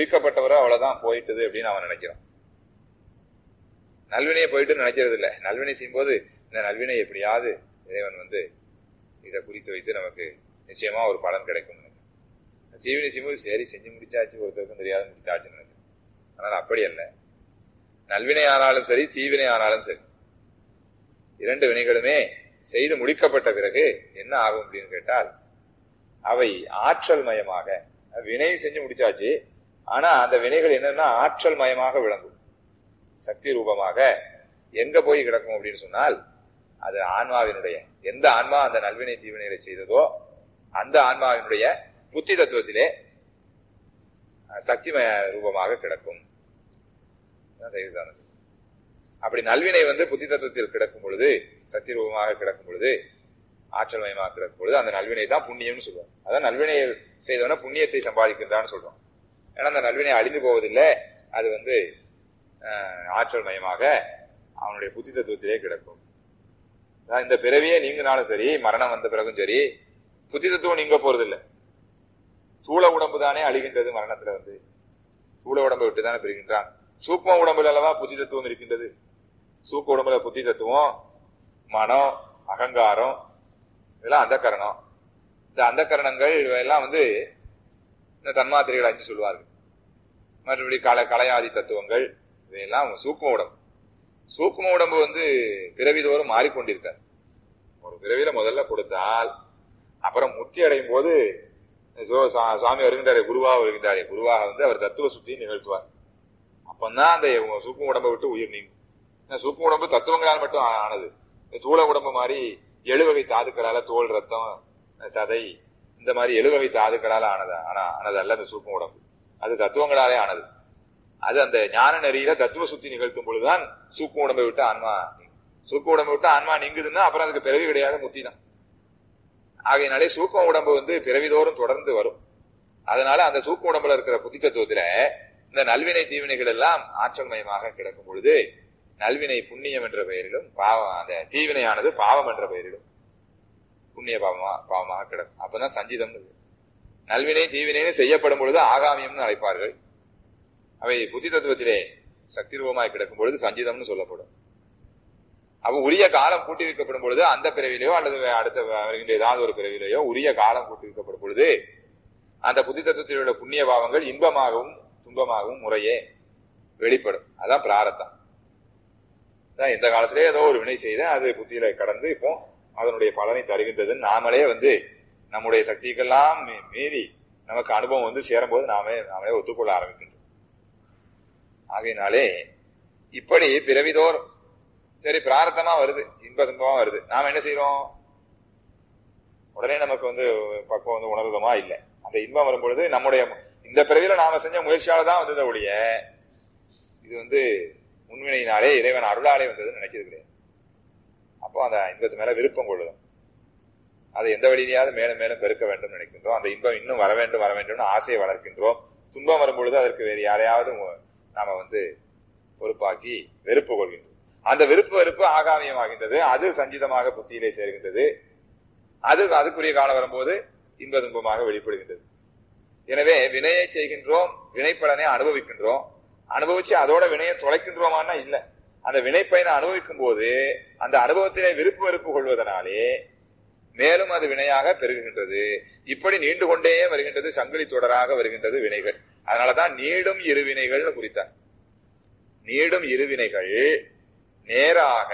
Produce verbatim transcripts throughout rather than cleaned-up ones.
முடிக்கப்பட்டவரோ அவ்வளவுதான் போயிட்டது அப்படின்னு அவன் நினைக்கிறான். நல்வினையை போயிட்டு நினைக்கிறது இல்லை. நல்வினை செய்யும் போது இந்த நல்வினை எப்படியாவது இறைவன் வந்து இதை குறித்து வைத்து நமக்கு நிச்சயமா ஒரு பலன் கிடைக்கும். தீவினை செய்யும்போது சரி செஞ்சு முடிச்சாச்சு, ஒருத்தருக்கும் தெரியாத முடிச்சாச்சுன்னு நினைக்கிறேன். ஆனால் அப்படி அல்ல. நல்வினை ஆனாலும் சரி, தீவினை ஆனாலும் சரி, இரண்டு வினைகளுமே செய்து முடிக்கப்பட்ட பிறகு என்ன ஆகும் அப்படின்னு கேட்டால், அவை ஆற்றல் மயமாக, வினை செஞ்சு முடிச்சாச்சு, ஆனா அந்த வினைகள் என்னன்னா ஆற்றல் மயமாக விளங்கும், சக்தி ரூபமாக எங்க போய் கிடக்கும் அப்படின்னு சொன்னால், அது ஆன்மாவினுடைய, எந்த ஆன்மா அந்த நல்வினை தீவினைகளை செய்ததோ அந்த ஆன்மாவினுடைய புத்தி தத்துவத்திலே சக்திமய ரூபமாக கிடக்கும். அப்படி நல்வினை வந்து புத்தி தத்துவத்தில் கிடக்கும் பொழுது, சக்தி ரூபமாக கிடக்கும் பொழுது, ஆற்றல் மயமாக கிடக்கும் பொழுது அந்த நல்வினை தான் புண்ணியம்னு சொல்லுவோம். அதான் நல்வினை செய்தவன புண்ணியத்தை சம்பாதிக்கின்றான்னு சொல்றோம். ஏன்னா அந்த நல்வினை அழிந்து போவதில்லை, அது வந்து ஆற்றல் மயமாக அவனுடைய புத்தி தத்துவத்திலே கிடக்கும். இந்த பிறவியே நீங்கினாலும் சரி, மரணம் வந்த பிறகும் சரி, புத்தி தத்துவம் நீங்க போறதில்லை. சூழ உடம்பு தானே அழிகின்றது. மரணத்துல வந்து சூழ உடம்பை விட்டு தானே பிரிகின்றான். சூக்ம உடம்புல அல்லவா புத்தி தத்துவம் இருக்கின்றது. சூக்க உடம்புல புத்தி தத்துவம், மனம், அகங்காரம், இதெல்லாம் அந்த கரணம். இந்த அந்த கரணங்கள் எல்லாம் வந்து இந்த தன்மாத்திரைகள் அஞ்சு சொல்லுவார்கள். மற்றபடி கலை கலையாதி தத்துவங்கள் இதையெல்லாம் சூக்ம உடம்பு. சூக்ம உடம்பு வந்து பிறவிதோறும் மாறிக்கொண்டிருக்கார். ஒரு பிறவியில முதல்ல கொடுத்தால் அப்புறம் முக்தி அடையும் போது சுவாமி வருகின்றாரே, குருவாக வருகின்றாரே, குருவாக வந்து அவர் தத்துவ சுத்தியை நிகழ்த்துவார். அப்பந்தான் அந்த சூக்ம உடம்பை விட்டு உயிர் நீங்கும். சூக்ம உடம்பு தத்துவங்களால் மட்டும் ஆனது. தூள உடம்பு மாதிரி எழுவகை தாதுக்களால, தோல், ரத்தம், சதை, இந்த மாதிரி எழுவகை தாதுக்களால ஆனது ஆனா ஆனது அல்ல அந்த சூக்ம உடம்பு. அது தத்துவங்களாலே ஆனது. அது அந்த ஞான நெறியில தத்துவ சுத்தி நிகழ்த்தும் பொழுதுதான் சூக்ம உடம்பை விட்டு ஆன்மா நீங்கும். சூக்ம உடம்பை விட்டு ஆன்மா நீங்குதுன்னா அப்புறம் அதுக்கு பிறவி கிடையாது, முத்தி தான். ஆகையினாலே சூக்ம உடம்பு வந்து பிறவிதோறும் தொடர்ந்து வரும். அதனால அந்த சூக்ம உடம்புல இருக்கிற புத்தி தத்துவத்துல இந்த நல்வினை தீவினைகள் எல்லாம் ஆற்றல் மயமாக கிடக்கும் பொழுது, நல்வினை புண்ணியம் என்ற பெயரிலும், பாவம் அந்த தீவினையானது பாவம் என்ற பெயரிலும் புண்ணிய பாவமா பாவமாக கிடக்கும். அப்பதான் சஞ்சிதம். நல்வினை தீவினை செய்யப்படும் பொழுது ஆகாமியம்னு அழைப்பார்கள். அவை புத்தி தத்துவத்திலே சக்தி ரூபமாய் கிடக்கும் பொழுது சஞ்சிதம்னு சொல்லப்படும். அப்ப உரிய காலம் கூட்டி வைக்கப்படும் பொழுது அந்த பிறவிலையோ அல்லது அடுத்த வருகின்ற ஏதாவது ஒரு பிறவிலையோ உரிய காலம் கூட்டி வைக்கப்படும் பொழுது அந்த புத்தி தத்துவத்தில் உள்ள புண்ணிய பாவங்கள் இன்பமாகவும் துன்பமாகவும் முறையே வெளிப்படும். அதான் பிராரத்தம். எந்த காலத்திலே ஏதோ ஒரு வினை செய்த அது புத்தியில கடந்து இப்போ அதனுடைய பலனை தருகின்றதுன்னு நாமளே வந்து நம்முடைய சக்திக்கெல்லாம் மீறி நமக்கு அனுபவம் வந்து சேரும் போது நாமே நாமளே ஒத்துக்கொள்ள ஆரம்பிக்கின்றோம். ஆகையினாலே இப்படி பிறவிதோறும் சரி பிராரத்தமா வருது, இன்ப துன்பமா வருது. நாம என்ன செய்யறோம்? உடனே நமக்கு வந்து பக்குவம் வந்து உணர்வதமா இல்லை. அந்த இன்பம் வரும்பொழுது நம்முடைய இந்த பிறவில நாம செஞ்ச முயற்சியால தான் வந்தது ஒழிய இது வந்து முன்வினையினாலே இறைவன் அருளாலே வந்ததுன்னு நினைக்கிறது கிடையாது. அப்போ அந்த இன்பத்து மேல விருப்பம் கொள்ளுதோம். அதை எந்த வழியிலையாவது மேலும் மேலும் பெருக்க வேண்டும் நினைக்கின்றோம். அந்த இன்பம் இன்னும் வர வேண்டும் வர வேண்டும்னு ஆசையை வளர்க்கின்றோம். துன்பம் வரும்பொழுது அதற்கு வேறு யாரையாவது நாம வந்து பொறுப்பாக்கி வெறுப்பு கொள்கின்றோம். அந்த விருப்பு வெறுப்பு ஆகாமியமாகின்றது. அது சஞ்சிதமாக புத்தியிலே சேர்கின்றது. அது அதுக்குரிய காலம் வரும்போது இன்ப துன்பமாக வெளிப்படுகின்றது. எனவே வினையை செய்கின்றோம், வினைப்பலனை அனுபவிக்கின்றோம். அனுபவிச்சு அதோட வினையை தொலைக்கின்றோமான்னா இல்ல. அந்த வினைப்பயனை அனுபவிக்கும் போது அந்த அனுபவத்திலே விருப்பு வெறுப்பு கொள்வதனாலே மேலும் அது வினையாக பெருகுகின்றது. இப்படி நீண்டு கொண்டே வருகின்றது, சங்கிலி தொடராக வருகின்றது வினைகள். அதனாலதான் நீடும் இருவினைகள் குறித்தார். நீடும் இருவினைகள் நேராக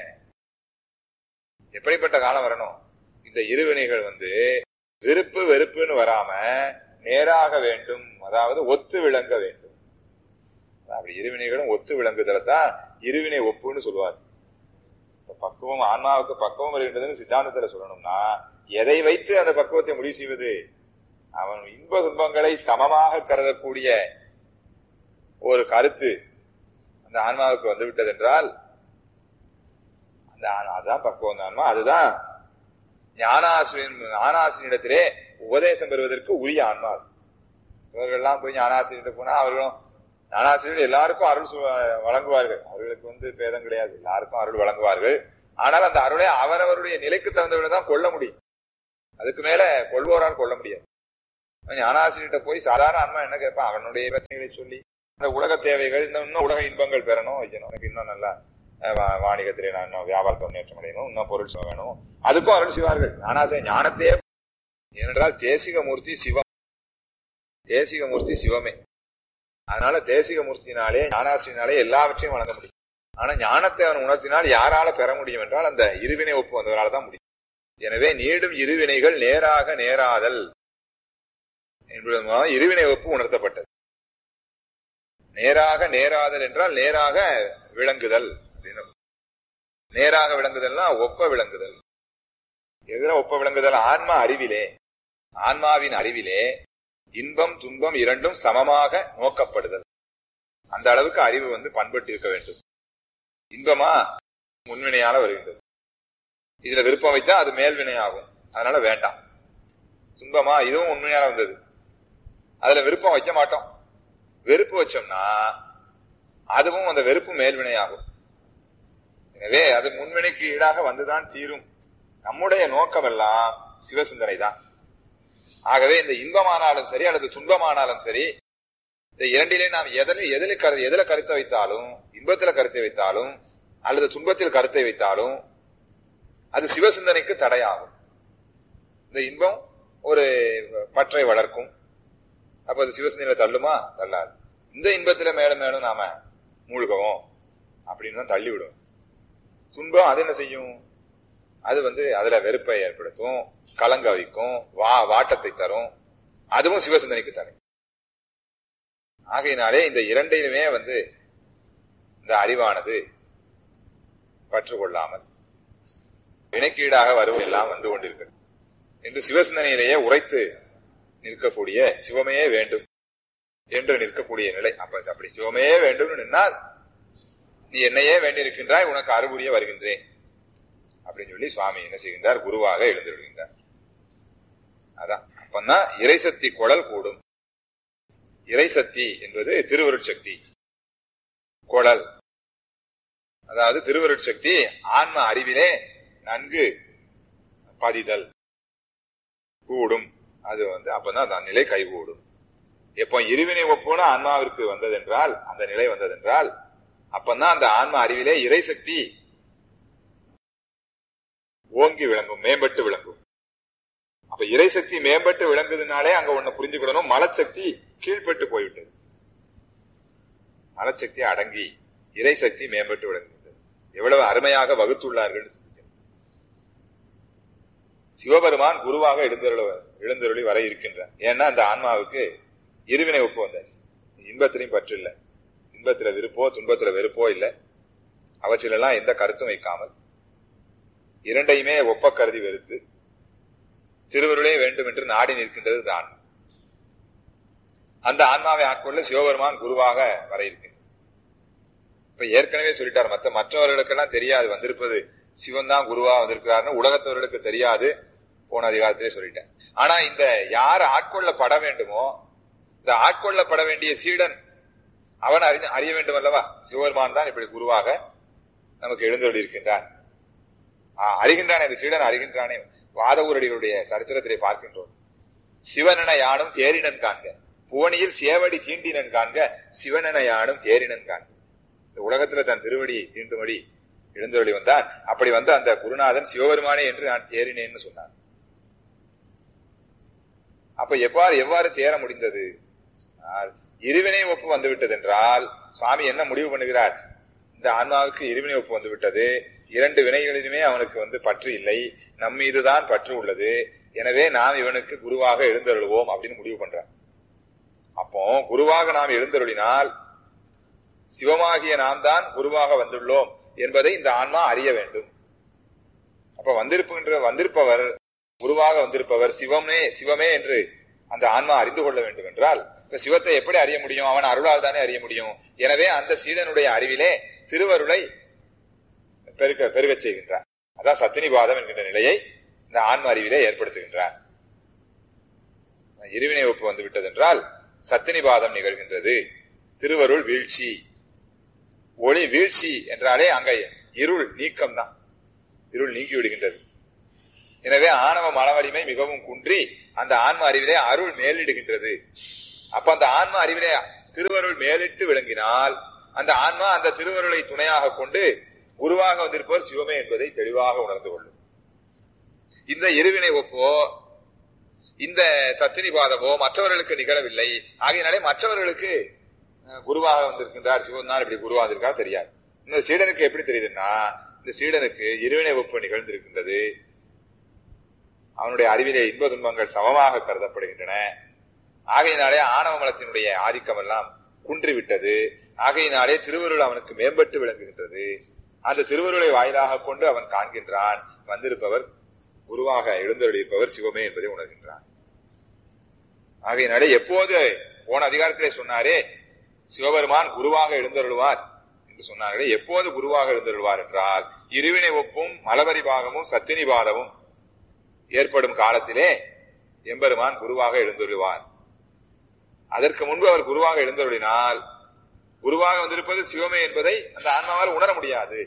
எப்படிப்பட்ட காலம் வரணும்? இந்த இருவினைகள் வந்து விருப்பு வெறுப்புன்னு வராம நேராக வேண்டும், அதாவது ஒத்து விளங்க வேண்டும். அப்படி இருவினைகளும் ஒத்து விளங்குதல்தான் இருவினை ஒப்புன்னு சொல்லுவார். பக்குவம் ஆன்மாவுக்கு பக்குவம் வருகின்றதுன்னு சித்தாந்தத்துல சொல்லணும்னா எதை வைத்து அந்த பக்குவத்தை முடிவு செய்வது? அவன் இன்ப துன்பங்களை சமமாக கருதக்கூடிய ஒரு கருத்து அந்த ஆன்மாவுக்கு வந்து விட்டது என்றால் அந்த அதுதான் பக்குவம் ஆன்மா. அதுதான் ஞானாசிரியன் ஞானாசிரியனிடத்திலே உபதேசம் பெறுவதற்கு உரிய ஆன்மா. இவர்கள்லாம் போய் ஞானாசிரியர் போனா அவர்களும் ஞானாசிரியர் எல்லாருக்கும் அருள் வழங்குவார்கள். அவர்களுக்கு வந்து பேதம் கிடையாது, எல்லாருக்கும் அருள் வழங்குவார்கள். ஆனால் அந்த அருளை அவரவருடைய நிலைக்கு தகுந்தவரை தான் கொள்ள முடியும். அதுக்கு மேல கொள்வோரால் கொள்ள முடியாது. ஞானாசிரியர்கிட்ட போய் சாதாரண ஆன்மா என்ன கேட்பான்? அவனுடைய பிரச்சனைகளை சொல்லி அந்த உலக தேவைகள், இன்னும் உலக இன்பங்கள் பெறணும், வைக்கணும், எனக்கு இன்னும் நல்லா வாணிகத்திலே நான் இன்னும் வியாபாரத்தை முன்னேற்றம் அடையணும், இன்னும் பொருள் சிவம் வேணும், அதுக்கும் அருள் செய்வார்கள். ஞானாசிரிய ஞானத்தையே. ஏனென்றால் தேசிகமூர்த்தி சிவம், தேசிகமூர்த்தி சிவமே. அதனால தேசிகமூர்த்தினாலே ஞானாசிரியனாலே எல்லாவற்றையும் வழங்க முடியும். ஆனா ஞானத்தை அவன் உணர்த்தினால் யாரால பெற முடியும் என்றால் அந்த இருவினை ஒப்பு வந்தவரால் தான் முடியும். எனவே நீடும் இருவினைகள் நேராக நேராதல் என்பதன் மூலம் இருவினை ஒப்பு உணர்த்தப்பட்டது. நேராக நேராதல் என்றால் நேராக விளங்குதல் அப்படின்னு. நேராக விளங்குதல்னா ஒப்ப விளங்குதல். எதிர ஒப்ப விளங்குதல்? ஆன்மா அறிவிலே, ஆன்மாவின் அறிவிலே இன்பம் துன்பம் இரண்டும் சமமாக நோக்கப்படுதல். அந்த அளவுக்கு அறிவு வந்து பண்பட்டு இருக்க வேண்டும். இன்பமா முன்வினையால வருகின்றது, இதுல விருப்பம் வைத்தா அது மேல்வினை ஆகும், அதனால வேண்டாம். துன்பமா இதுவும் உண்மையால வந்தது, அதுல விருப்பம் வைக்க மாட்டோம். வெறுப்பு வச்சோம்னா அதுவும் அந்த வெறுப்பு மேல்வினை ஆகும். எனவே அது முன்வினைக்கு ஈடாக வந்துதான் தீரும். நம்முடைய நோக்கம் எல்லாம் சிவசிந்தனை தான். ஆகவே இந்த இன்பமானாலும் சரி அல்லது துன்பமானாலும் சரி, இந்த இரண்டிலே நாம் எதில் எதில் கரு எதில கருத்தை வைத்தாலும், இன்பத்துல கருத்தை வைத்தாலும் அல்லது துன்பத்தில் கருத்தை வைத்தாலும் அது சிவசிந்தனைக்கு தடையாகும். இந்த இன்பம் ஒரு பற்றை வளர்க்கும், அப்ப அது சிவசிந்தனையில தள்ளுமா? தள்ளாது. இந்த இன்பத்துல மேலும் மேலும் நாம மூழ்கவும் அப்படின்னு தான் தள்ளிவிடும். துன்பம் அது என்ன செய்யும்? அது வந்து அதுல வெறுப்பை ஏற்படுத்தும், கலங்க வைக்கும், வா வாட்டத்தை தரும், அதுவும் சிவசிந்தனைக்கு தடை. ஆகையினாலே இந்த இரண்டையுமே வந்து இந்த அறிவானது பற்றுக்கொள்ளாமல் வினைக்கீடாக வருவதெல்லாம் வந்து கொண்டிருக்கிறது என்று சிவசிந்தனையிலேயே உரைத்து நிற்கக்கூடிய சிவமே வேண்டும் என்று நிற்கக்கூடிய நிலை. அப்ப அப்படி சிவமே வேண்டும் நின்னால் நீ என்னையே வேண்டியிருக்கின்றாய், உனக்கு அறுபுரிய வருகின்றேன் அப்படின்னு சொல்லி சுவாமி என்ன செய்கின்றார்? குருவாக எழுந்திருக்கின்றார். அதான் அப்பதான் இறைசக்தி குழல் கூடும். இறைசக்தி என்பது திருவருட்சக்தி குழல், அதாவது திருவருட்சக்தி ஆன்ம அறிவிலே நன்கு பதிதல் கூடும். அது வந்து அப்பதான் அந்த நிலை கைகூடும். எப்ப இருவினை ஒப்புன ஆன்மாவிற்கு வந்ததென்றால், அந்த நிலை வந்ததென்றால், அப்பதான் அந்த ஆன்ம அறிவிலே இறைசக்தி ஓங்கி விளங்கும், மேம்பட்டு விளங்கும். அப்ப இறைசக்தி மேம்பட்டு விளங்குதுனாலே அங்க ஒண்ணு புரிஞ்சுக்கிடணும், மலச்சக்தி கீழ்பட்டு போய்விட்டது. மலச்சக்தி அடங்கி இறைசக்தி மேம்பட்டு விளங்குகிறது. எவ்வளவு அருமையாக வகுத்துள்ளார்கள். சிவபெருமான் குருவாக எழுந்தருள எழுந்தருளி வர இருக்கின்றார். ஏன்னா அந்த ஆன்மாவுக்கு இருவினை ஒப்பு வந்தாச்சு. இன்பத்திலையும் பற்று இல்லை, இன்பத்துல விருப்போ துன்பத்துல வெறுப்போ இல்லை, அவற்றிலெல்லாம் எந்த கருத்தும் வைக்காமல் இரண்டையுமே ஒப்ப கருதி வெறுத்து திருவருளே வேண்டும் என்று நாடி நிற்கின்றது தான். அந்த ஆன்மாவை ஆட்கொள்ள சிவபெருமான் குருவாக வர இருக்கின்றார். இப்ப ஏற்கனவே சொல்லிட்டார், மற்ற மற்றவர்களுக்கெல்லாம் தெரியாது வந்திருப்பது சிவன் தான் குருவா வந்திருக்கிறார்னு உலகத்தவர்களுக்கு தெரியாது, போன அதிகாரத்திலே சொல்லிட்டேன். ஆனா இந்த யார் ஆட்கொள்ளப்பட வேண்டுமோ, இந்த ஆட்கொள்ளப்பட வேண்டிய சீடன் அவன் அறி அறிய வேண்டும் அல்லவா? சிவபெருமான் தான் இப்படி குருவாக நமக்கு எழுந்தருளி இருக்கின்றான். அறிகின்றானே, இந்த சீடன் அறிகின்றானே. வாதவூரடிகளுடைய சரித்திரத்திலே பார்க்கின்றோம். சிவனென யானும் தேரினன் காண்க, புவனியில் சேவடி தீண்டினன் காண்க, சிவனென யானும் தேரினன் காண்க. இந்த உலகத்துல தன் திருவடி தீண்டும்படி எழுந்தருளி வந்தான். அப்படி வந்த அந்த குருநாதன் சிவபெருமானே என்று நான் தேறினேன்னு சொன்னான். அப்ப எவ்வாறு எவ்வாறு தேர முடிந்தது? இருவினை ஒப்பு வந்துவிட்டது என்றால் சுவாமி என்ன முடிவு பண்ணுகிறார்? இந்த ஆன்மாவுக்கு இருவினை ஒப்பு வந்துவிட்டது, இரண்டு வினைகளிலுமே அவனுக்கு வந்து பற்று இல்லை, நம் மீதுதான் பற்று உள்ளது, எனவே நாம் இவனுக்கு குருவாக எழுந்தருளுவோம் அப்படின்னு முடிவு பண்றார். அப்போ குருவாக நாம் எழுந்தருளினால் சிவமாகிய நாம் தான் குருவாக வந்துள்ளோம் என்பதை இந்த ஆன்மா அறிய வேண்டும். அப்ப வந்திருப்புகின்ற வந்திருப்பவர் குருவாக வந்திருப்பவர் சிவமே சிவமே என்று அந்த ஆன்மா அறிந்து கொள்ள வேண்டும் என்றால், இப்ப சிவத்தை எப்படி அறிய முடியும்? அவன் அருளால் தானே அறிய முடியும். எனவே அந்த சீடனுடைய அறிவிலே திருவருளை பெருக பெருகச் செய்கின்றார். அதான் சத்தினிபாதம் என்கின்ற நிலையை இந்த ஆன்ம அறிவிலே ஏற்படுத்துகின்றார். இருவினை ஒப்பு வந்து விட்டது என்றால் சத்தினிபாதம் நிகழ்கின்றது. திருவருள் வீழ்ச்சி, ஒளி வீழ்ச்சி என்றாலே அங்க இருள் நீக்கம் தான், இருள் நீங்கி விடுகின்றது. எனவே ஆணவ மன வலிமை மிகவும் குன்றி அந்த ஆன்ம அறிவிலே அருள் மேலிடுகின்றது. அப்ப அந்த ஆன்ம அறிவிலே திருவருள் மேலிட்டு விளங்கினால் அந்த ஆன்மா அந்த திருவருளை துணையாக கொண்டு குருவாக வந்திருப்பவர் சிவமே என்பதை தெளிவாக உணர்ந்து கொள்ளும். இந்த இருவினை ஒப்போ இந்த சத்தினிபாதமோ மற்றவர்களுக்கு நிகழவில்லை. ஆகையினாலே மற்றவர்களுக்கு குருவாக வந்திருக்கின்றார் சிவன் தான் இப்படி குருவாக இருக்கார் தெரியாது. இந்த சீடனுக்கு எப்படி தெரியுதுன்னா, இந்த சீடனுக்கு இருவினை ஒப்பு நிகழ்ந்திருக்கின்றது. அவனுடைய அறிவிலே இன்ப துன்பங்கள் சமமாக கருதப்படுகின்றன. ஆகையினாலே ஆணவ மலத்தினுடைய ஆதிக்கம் எல்லாம் குன்றிவிட்டது. ஆகையினாலே திருவருள் அவனுக்கு மேம்பட்டு விளங்குகின்றது. அந்த திருவருளை வாயிலாக கொண்டு அவன் காண்கின்றான், வந்திருப்பவர் குருவாக எழுந்தருளியிருப்பவர் சிவமே என்பதை உணர்கின்றான். ஆகையினாலே எப்போது போன அதிகாரத்திலே சொன்னாரே சிவபெருமான் குருவாக எழுந்தருள்வார் என்று சொன்னார்களே, எப்போது குருவாக எழுந்தருள்வார் என்றால் இருவினை ஒப்பும் மலபரி பாகமும் சத்தினி பாதமும் ஏற்படும் காலத்திலே எம்பெருமான் குருவாக எழுந்தருள்வார். அதற்கு முன்பு அவர் குருவாக எழுந்தருளினால் குருவாக வந்திருப்பது சிவமே என்பதை அந்த ஆன்மாவால் உணர முடியாது.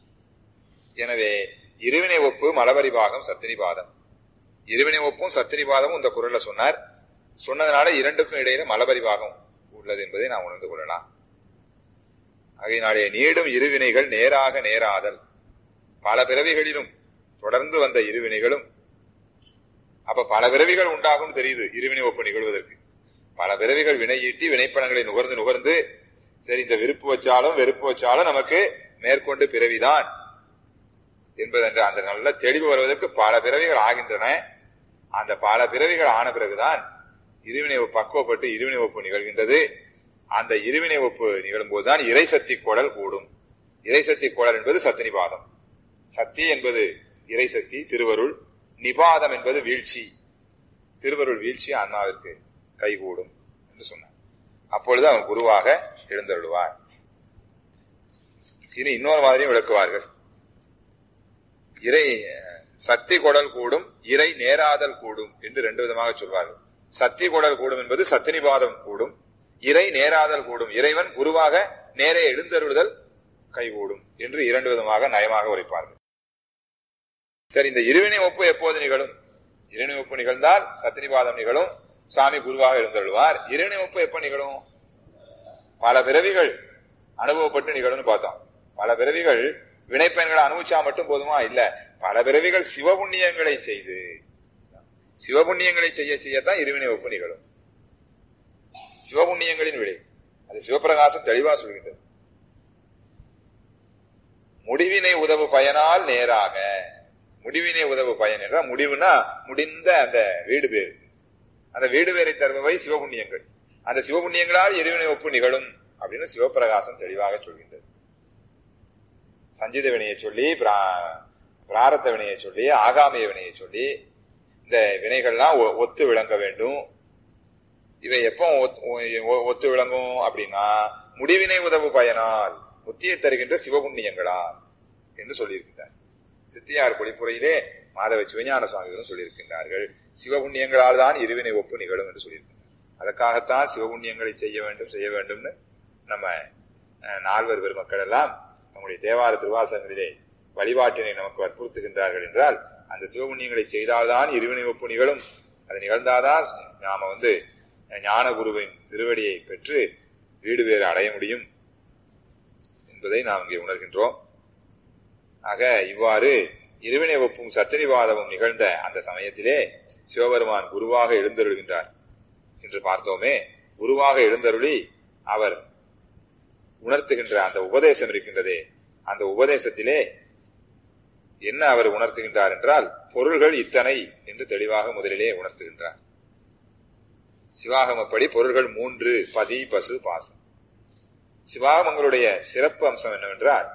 எனவே இருவினை ஒப்பு மலபரி பாகம் சத்தினி பாதம், இருவினை ஒப்பும் சத்தினி பாதமும் இந்த குரல்ல சொன்னார். சொன்னதனால இரண்டுக்கும் இடையில மலபரி பாகம் உள்ளது என்பதை நாம் உணர்ந்து கொள்ளலாம். ஆகையினாலே நீடும் இருவினைகள் நேராக நேராதல், பல பிறவிகளிலும் தொடர்ந்து வந்த இருவினைகளும், அப்ப பல பிறவிகள் உண்டாகும் தெரியுது இருவினை ஒப்பு நிகழ்வதற்கு. பல பிறவிகள் வினை ஈட்டி வினைப்பணங்களை நுகர்ந்து நுகர்ந்து சரி இந்த விருப்பு வச்சாலும் வெறுப்பு வச்சாலும் நமக்கு மேற்கொண்டு பிறவிதான் என்பதென்ற அந்த நல்ல தெளிவு வருவதற்கு பல பிறவிகள் ஆகின்றன. அந்த பல பிறவிகள் ஆன பிறகுதான் இருவினை பக்குவப்பட்டு இருவினை ஒப்பு நிகழ்கின்றது. அந்த இருவினை ஒப்பு நிகழும் போதுதான் இறை சக்தி கோடல் கூடும். இறை சக்தி கோடல் என்பது சத்தினிபாதம். சக்தி என்பது இறை சக்தி திருவருள், நிபாதம் என்பது வீழ்ச்சி. திருவருள் வீழ்ச்சி ஆன்மாவிற்கு கைகூடும் என்று சொன்னார். அப்பொழுது அவன் குருவாக எழுந்தருள்வார். இனி இன்னொரு மாதிரியும் விளக்குவார்கள். இறை சக்தி கொடல் கூடும், இறை நேராதல் கூடும் என்று ரெண்டு விதமாக சொல்வார்கள். சக்தி கொடல் கூடும் என்பது சத்தினிபாதம் கூடும், இறை நேராதல் கூடும், இறைவன் குருவாக நேரே எழுந்தருளுதல் கைகூடும் என்று இரண்டு விதமாக நயமாக உரைப்பார்கள். சரி, இந்த இருவினை ஒப்பு எப்போது நிகழும்? இருவினை ஒப்பு நிகழ்ந்தால் சத்தினிபாதம் நிகழும், சுவாமி குருவாக எழுந்தருள்வார். இருவினை ஒப்பு எப்ப நிகழும்? பல பிறவிகள் அனுபவப்பட்டு நிகழும்னு பார்த்தோம். பல பிறவிகள் வினைப்பயன்களை அனுபவிச்சா மட்டும் போதுமா? இல்ல, பல பிறவிகள் சிவபுண்ணியங்களை செய்து சிவபுண்ணியங்களை செய்ய செய்யத்தான் இருவினை ஒப்பு நிகழும். சிவபுண்ணியங்களின் விடை அது சிவபிரகாசம் தெளிவா சொல்கின்றது. முடிவினை உதவு பயனால் நேராக, முடிவினை உதவு பயன் என்றால் முடிவுனா முடிந்த அந்த வீடு பேர், அந்த வீடு பேரை தருபவை சிவபுண்ணியங்கள். அந்த சிவபுண்ணியங்களால் இருவினை ஒப்பு நிகழும் அப்படின்னு சிவபிரகாசம் தெளிவாக சொல்கின்றது. சஞ்சித வினையை சொல்லி, பிராரத்த வினையை சொல்லி, ஆகாமிய வினையை சொல்லி இந்த வினைகள்லாம் ஒத்து விளங்க வேண்டும். இவை எப்போ ஒத்து விளங்கும் அப்படின்னா முடிவினை உதவு பயனால், முத்தியை தருகின்ற சிவபுண்ணியங்களால் என்று சொல்லியிருக்கின்றார். சித்தியார் பொழிப்புரையிலே மாதவ சிவஞான சுவாமிகளும் சொல்லியிருக்கின்றார்கள். சிவபுண்ணியங்களால் தான் இருவினை ஒப்பு நிகழும் என்று சொல்லியிருக்கின்றார். அதற்காகத்தான் சிவபுண்ணியங்களை செய்ய வேண்டும் செய்ய வேண்டும்னு நம்ம நால்வர் பெருமக்கள் எல்லாம் நம்முடைய தேவார திருவாசகங்களிலே வழிபாட்டினை நமக்கு வற்புறுத்துகின்றார்கள் என்றால், அந்த சிவபுண்ணியங்களை செய்தால்தான் இருவினை ஒப்பு நிகழும். அது நிகழ்ந்தாதான் நாம வந்து ஞான குருவின் திருவடியை பெற்று வீடு வேறு அடைய முடியும் என்பதை நாம் இங்கே உணர்கின்றோம். ஆக இவ்வாறு இருவினை ஒப்பும் சத்தினிபாதமும் நிகழ்ந்த அந்த சமயத்திலே சிவபெருமான் குருவாக எழுந்தருள்கின்றார் என்று பார்த்தோமே. குருவாக எழுந்தருளி அவர் உணர்த்துகின்ற அந்த உபதேசம் இருக்கின்றதே, அந்த உபதேசத்திலே என்ன அவர் உணர்த்துகின்றார் என்றால், பொருள்கள் இத்தனை என்று தெளிவாக முதலிலே உணர்த்துகின்றார். சிவாகமப்படி பொருள்கள் மூன்று: பதி, பசு, பாசம். சிவாகமங்களுடைய சிறப்பு அம்சம் என்னவென்றால்,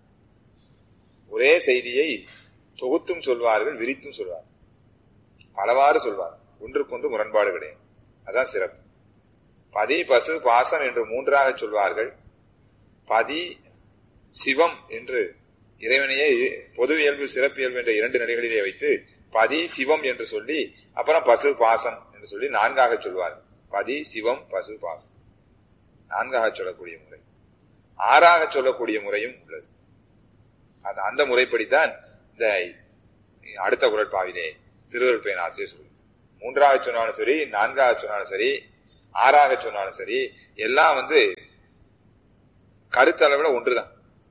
ஒரே செய்தியை தொகுத்தும் சொல்வார்கள், விரித்தும் சொல்வார்கள், பலவாறு சொல்வார்கள், ஒன்றுக்கொன்று முரண்பாடு கிடையாது. அதான் சிறப்பு. பதி, பசு, பாசம் என்று மூன்றாக சொல்வார்கள். பதி, சிவம் என்று இறைவனையே பொது இயல்பு சிறப்பு இயல்பு என்ற இரண்டு நிலைகளிலே வைத்து பதி, சிவம் என்று சொல்லி அப்புறம் பசு, பாசம் என்று சொல்லி நான்காக சொல்வார்கள். பதி, சிவம், பசு, பாசம் நான்காக சொல்லக்கூடிய முறை. ஆறாக சொல்லக்கூடிய முறையும் உள்ளது. அந்த முறைப்படித்தான் இந்த அடுத்த குறட்பாவிலே திருவருட்பயன் ஆசிரியர் சொல்லு. மூன்றாவது சொன்னாலும் சரி, நான்காவது சொன்னாலும் சரி, ஆறாக சொன்னாலும் சரி, எல்லாம் வந்து கருத்தளவுல ஒன்றுதான்.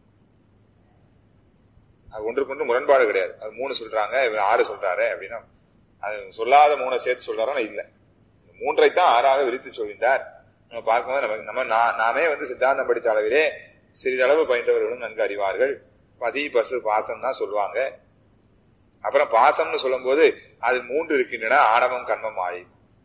அது ஒன்றுக்கு ஒன்று முரண்பாடு கிடையாது. அது மூணு சொல்றாங்க, இவர் ஆறு சொல்றாரு அப்படின்னா அது சொல்லாத மூணை சேர்த்து சொல்றாரா இல்ல. மூன்றைத்தான் ஆறாக விரித்து சொல்கின்றார். நம்ம பார்க்கும்போது நம்ம நம்ம நாமே வந்து சித்தாந்தம் படித்த அளவிலே சிறிதளவு பயின்றவர்களும் நன்கு அறிவார்கள். பதி பசு பாசம் தான் சொல்லுவாங்க. அப்புறம் பாசம்னு சொல்லும் போது அது மூன்று இருக்கின்றன, ஆணவம் கண்மம் மாயை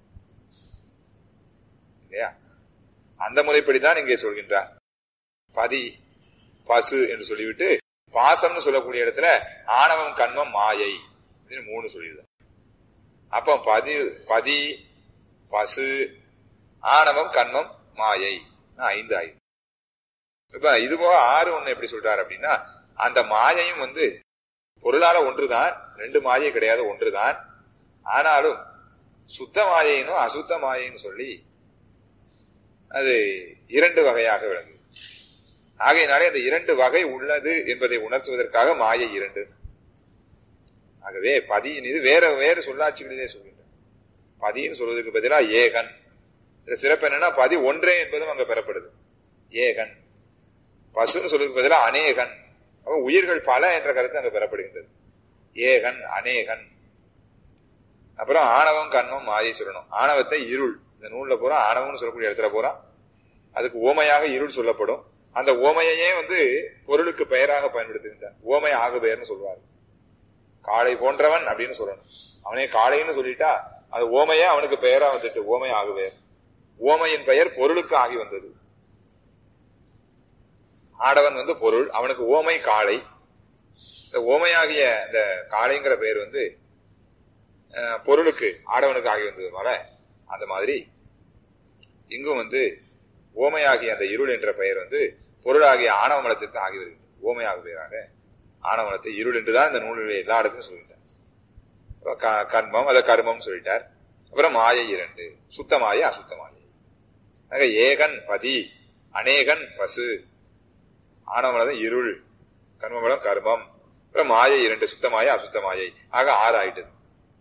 இல்லையா? அந்த முறைப்படிதான் இங்கே சொல்கின்றார். பதி பசு என்று சொல்லிவிட்டு பாசம்னு சொல்லக்கூடிய இடத்துல ஆணவம் கண்மம் மாயை மூணு சொல்லிடுது. அப்ப பதி பதி பசு ஆணவம் கண்மம் மாயை ஐந்து ஆயுது. இப்ப இது போக ஆறு ஒண்ணு எப்படி சொல்றாரு அப்படின்னா, அந்த மாயையும் வந்து பொருளால ஒன்றுதான், ரெண்டு மாயை கிடையாது, ஒன்றுதான். ஆனாலும் சுத்த மாயைனும் அசுத்த மாயைன்னு சொல்லி அது இரண்டு வகையாக விளங்குது. ஆகையினாலே அந்த இரண்டு வகை உள்ளது என்பதை உணர்த்துவதற்காக மாயை இரண்டு. ஆகவே பதியின் இது வேற வேறு சொல்லாட்சிகளிலே சொல்கின்ற பதின்னு சொல்வதற்கு பதிலாக ஏகன். சிறப்பு என்னன்னா பதி ஒன்றே என்பதும் அங்க பெறப்படுது. ஏகன். பசுன்னு சொல்றதுக்கு பதிலாக அநேகன். உயிர்கள் பல என்ற கருத்து அங்க பெறப்படுகின்றது. ஏகன் அநேகன். அப்புறம் ஆணவம் கண்மம் மாயை சொல்லணும். ஆணவத்தை இருள், இந்த நூல்ல போறா ஆணவம்னு சொல்லக்கூடிய இடத்துல போறா அதுக்கு ஓமையாக இருள் சொல்லப்படும். அந்த ஓமையே வந்து பொருளுக்கு பெயராக பயன்படுத்துகின்றார். ஓமை ஆகு பெயர்னு சொல்லுவார். காளை போன்றவன் அப்படின்னு சொல்லணும். அவனே காளைன்னு சொல்லிட்டா அது ஓமையே அவனுக்கு பெயரா வந்துட்டு ஓமை ஆகு பெயர். ஓமையின் பெயர் பொருளுக்கு ஆகி வந்தது. ஆடவன் வந்து பொருள், அவனுக்கு ஓமை காளை. இந்த ஓமையாகிய இந்த காளைங்கிற பெயர் வந்து பொருளுக்கு ஆடவனுக்கு ஆகி வந்ததுனால அந்த மாதிரி இங்கும் வந்து ஓமையாகிய அந்த இருள் என்ற பெயர் வந்து பொருளாகிய ஆணவமலத்திற்கு ஆகி வருகிறது. ஓமையாக பெயராக ஆணவமலத்தை இருள் என்றுதான் இந்த நூலில் எல்லா இடத்தையும் சொல்லிட்டார். கர்மம் அதை கர்மம் சொல்லிட்டார். அப்புறம் மாயை இரண்டு, சுத்த மாயை அசுத்த மாயை. ஆக ஏகன் பதி, அநேகன் பசு, ஆணவமலம் இருள், கர்மமலம் கர்மம், அப்புறம் மாயை இரண்டு, சுத்த மாயை அசுத்த மாயை. ஆக ஆறு ஆயிட்டது.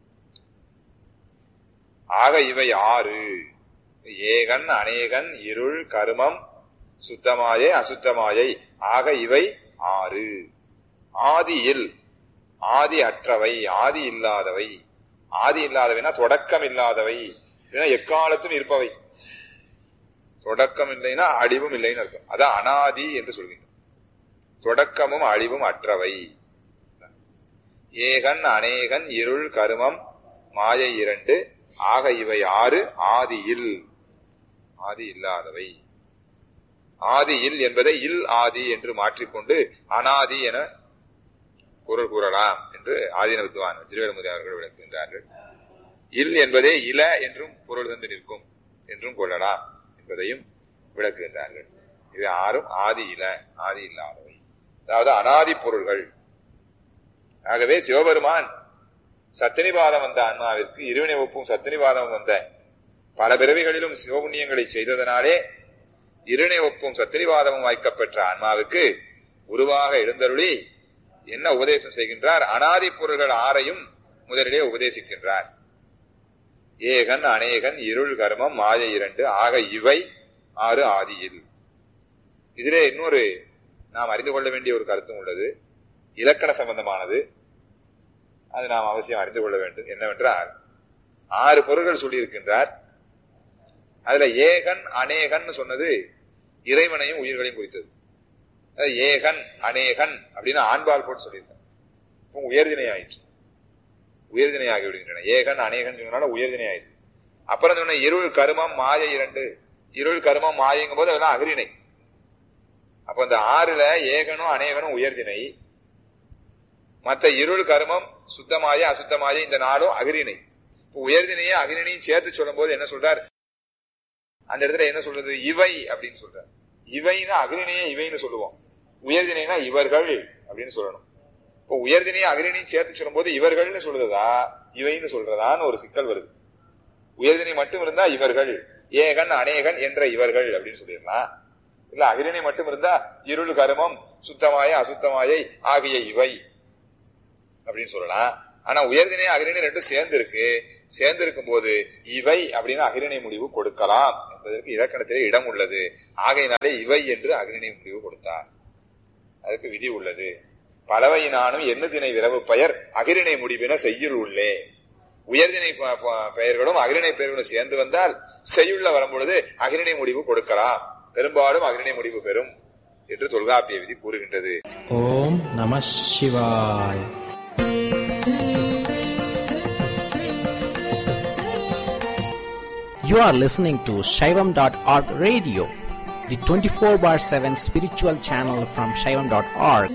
ஆக இவை ஆறு. ஏகன் அநேகன் இருள் கருமம் சுத்தமாயை அசுத்தமாயை. ஆக இவை ஆறு. ஆதியில் ஆதி அற்றவை, ஆதி இல்லாதவை. ஆதி இல்லாதவைனா தொடக்கம் இல்லாதவை, எக்காலத்தும் இருப்பவை. தொடக்கம் இல்லைன்னா அழிவும் இல்லைன்னு அர்த்தம். அதான் அனாதி என்று சொல்கின்றோம். தொடக்கமும் அழிவும் அற்றவை. ஏகன் அநேகன் இருள் கருமம் மாயை இரண்டு. ஆக இவை ஆறு. ஆதியில் ஆதி இல்லாதவை. ஆதியில் என்பதை இல் ஆதி என்று மாற்றிக்கொண்டு அனாதி என பொருள் கூறலாம் என்று ஆதீன வித்துவான் திருவேலமுதி அவர்கள் விளக்குகின்றார்கள். இல் என்பதே இல என்றும் பொருள் தந்து நிற்கும் என்றும் கொள்ளலாம் என்பதையும் விளக்குகின்றார்கள். இது ஆறும் ஆதி இல, ஆதி இல்லாதவை, அதாவது அனாதி பொருள்கள். ஆகவே சிவபெருமான் சத்தினிபாதம் வந்த ஆன்மாவிற்கு இருவினை ஒப்பும் சத்தினிபாதம் வந்த பல பிறவிகளிலும் சிவபுண்ணியங்களை செய்ததனாலே இருவினை ஒப்பும் சத்தினிபாதமும் வாய்க்கப்பெற்ற ஆன்மாவுக்கு உருவாக எழுந்தருளி என்ன உபதேசம் செய்கின்றார்? அனாதி பொருள்கள் ஆறையும் முதலிலே உபதேசிக்கின்றார். ஏகன் அநேகன் இருள் கர்மம் மாயை இரண்டு. ஆக இவை ஆறு ஆதியில். இதிலே இன்னொரு நாம் அறிந்து கொள்ள வேண்டிய ஒரு கருத்தும் உள்ளது. இலக்கண சம்பந்தமானது. அது நாம் அவசியம் அறிந்து கொள்ள வேண்டும். என்னவென்றால் ஆறு பொருள்கள் சொல்லியிருக்கின்றார். அதுல ஏகன் அநேகன் சொன்னது இறைவனையும் உயிர்களையும் குறித்தது. ஏகன் அநேகன் அப்படின்னு ஆண்பால் போட்டு சொல்லியிருக்காங்க. உயர்தினை ஆயிற்று, உயர்தினை ஆகி விடுகின்றன. ஏகன் அநேகன் சொன்னால உயர்தினை ஆயிற்று. அப்புறம் சொன்ன இருள் கருமம் மாயை இரண்டு. இருள் கருமம் மாயங்கும் போது அதெல்லாம் அகிரிணை. அப்ப இந்த ஆறுல ஏகனும் அநேகனும் உயர்தினை, மற்ற இருள் கருமம் சுத்தமாய அசுத்தமாய இந்த நாளும் அகிரிணை. உயர்தினையே அகிரிணையும் சேர்த்து சொல்லும் போது என்ன சொல்றார்? அந்த இடத்துல என்ன சொல்றது? இவை அப்படின்னு சொல்றார். இவைன்னா அகிரிணையே இவைன்னு சொல்லுவோம், உயர்தினைனா இவர்கள் அப்படின்னு சொல்லணும். இப்போ உயர்தினையே அகிரிணையும் சேர்த்து சொல்லும் போது இவர்கள்னு சொல்றதா இவைன்னு சொல்றதான்னு ஒரு சிக்கல் வருது. உயர்தினை மட்டும் இருந்தா இவர்கள், ஏகன் அநேகன் என்ற இவர்கள் அப்படின்னு சொல்லிடலாம். இல்ல அகிரிணை மட்டும் இருந்தா இருள் கருமம் சுத்தமாய அசுத்தமாயை ஆகிய இவை அப்படின்னு சொல்லலாம். ஆனா உயர்திணை அகிரிணை ரெண்டும் சேர்ந்து இருக்கு. சேர்ந்து இருக்கும் போது இவை அப்படின்னு அகிரிணை முடிவு கொடுக்கலாம் என்பதற்கு இலக்கணத்திலே இடம் உள்ளது. ஆகையினாலே இவை என்று அகிரிணை முடிவு கொடுத்தார். அதுக்கு விதி உள்ளது. பலவையினானும் எண்ணுதிணை விரவு பெயர் அகிரிணை முடிவின செய்யுள் உள்ளே. உயர்திணை பெயர்களும் அகிரிணை பெயர்களும் சேர்ந்து வந்தால் செய்யுள்ள வரும்பொழுது அகிரிணை முடிவு கொடுக்கலாம். பெரும்பாலும் அகிரிணை முடிவு பெறும் என்று தொல்காப்பிய விதி கூறுகின்றது. ஓம் நம சிவாய். You are listening to Shaivam dot org radio, the twenty-four bar seven spiritual channel from Shaivam dot org.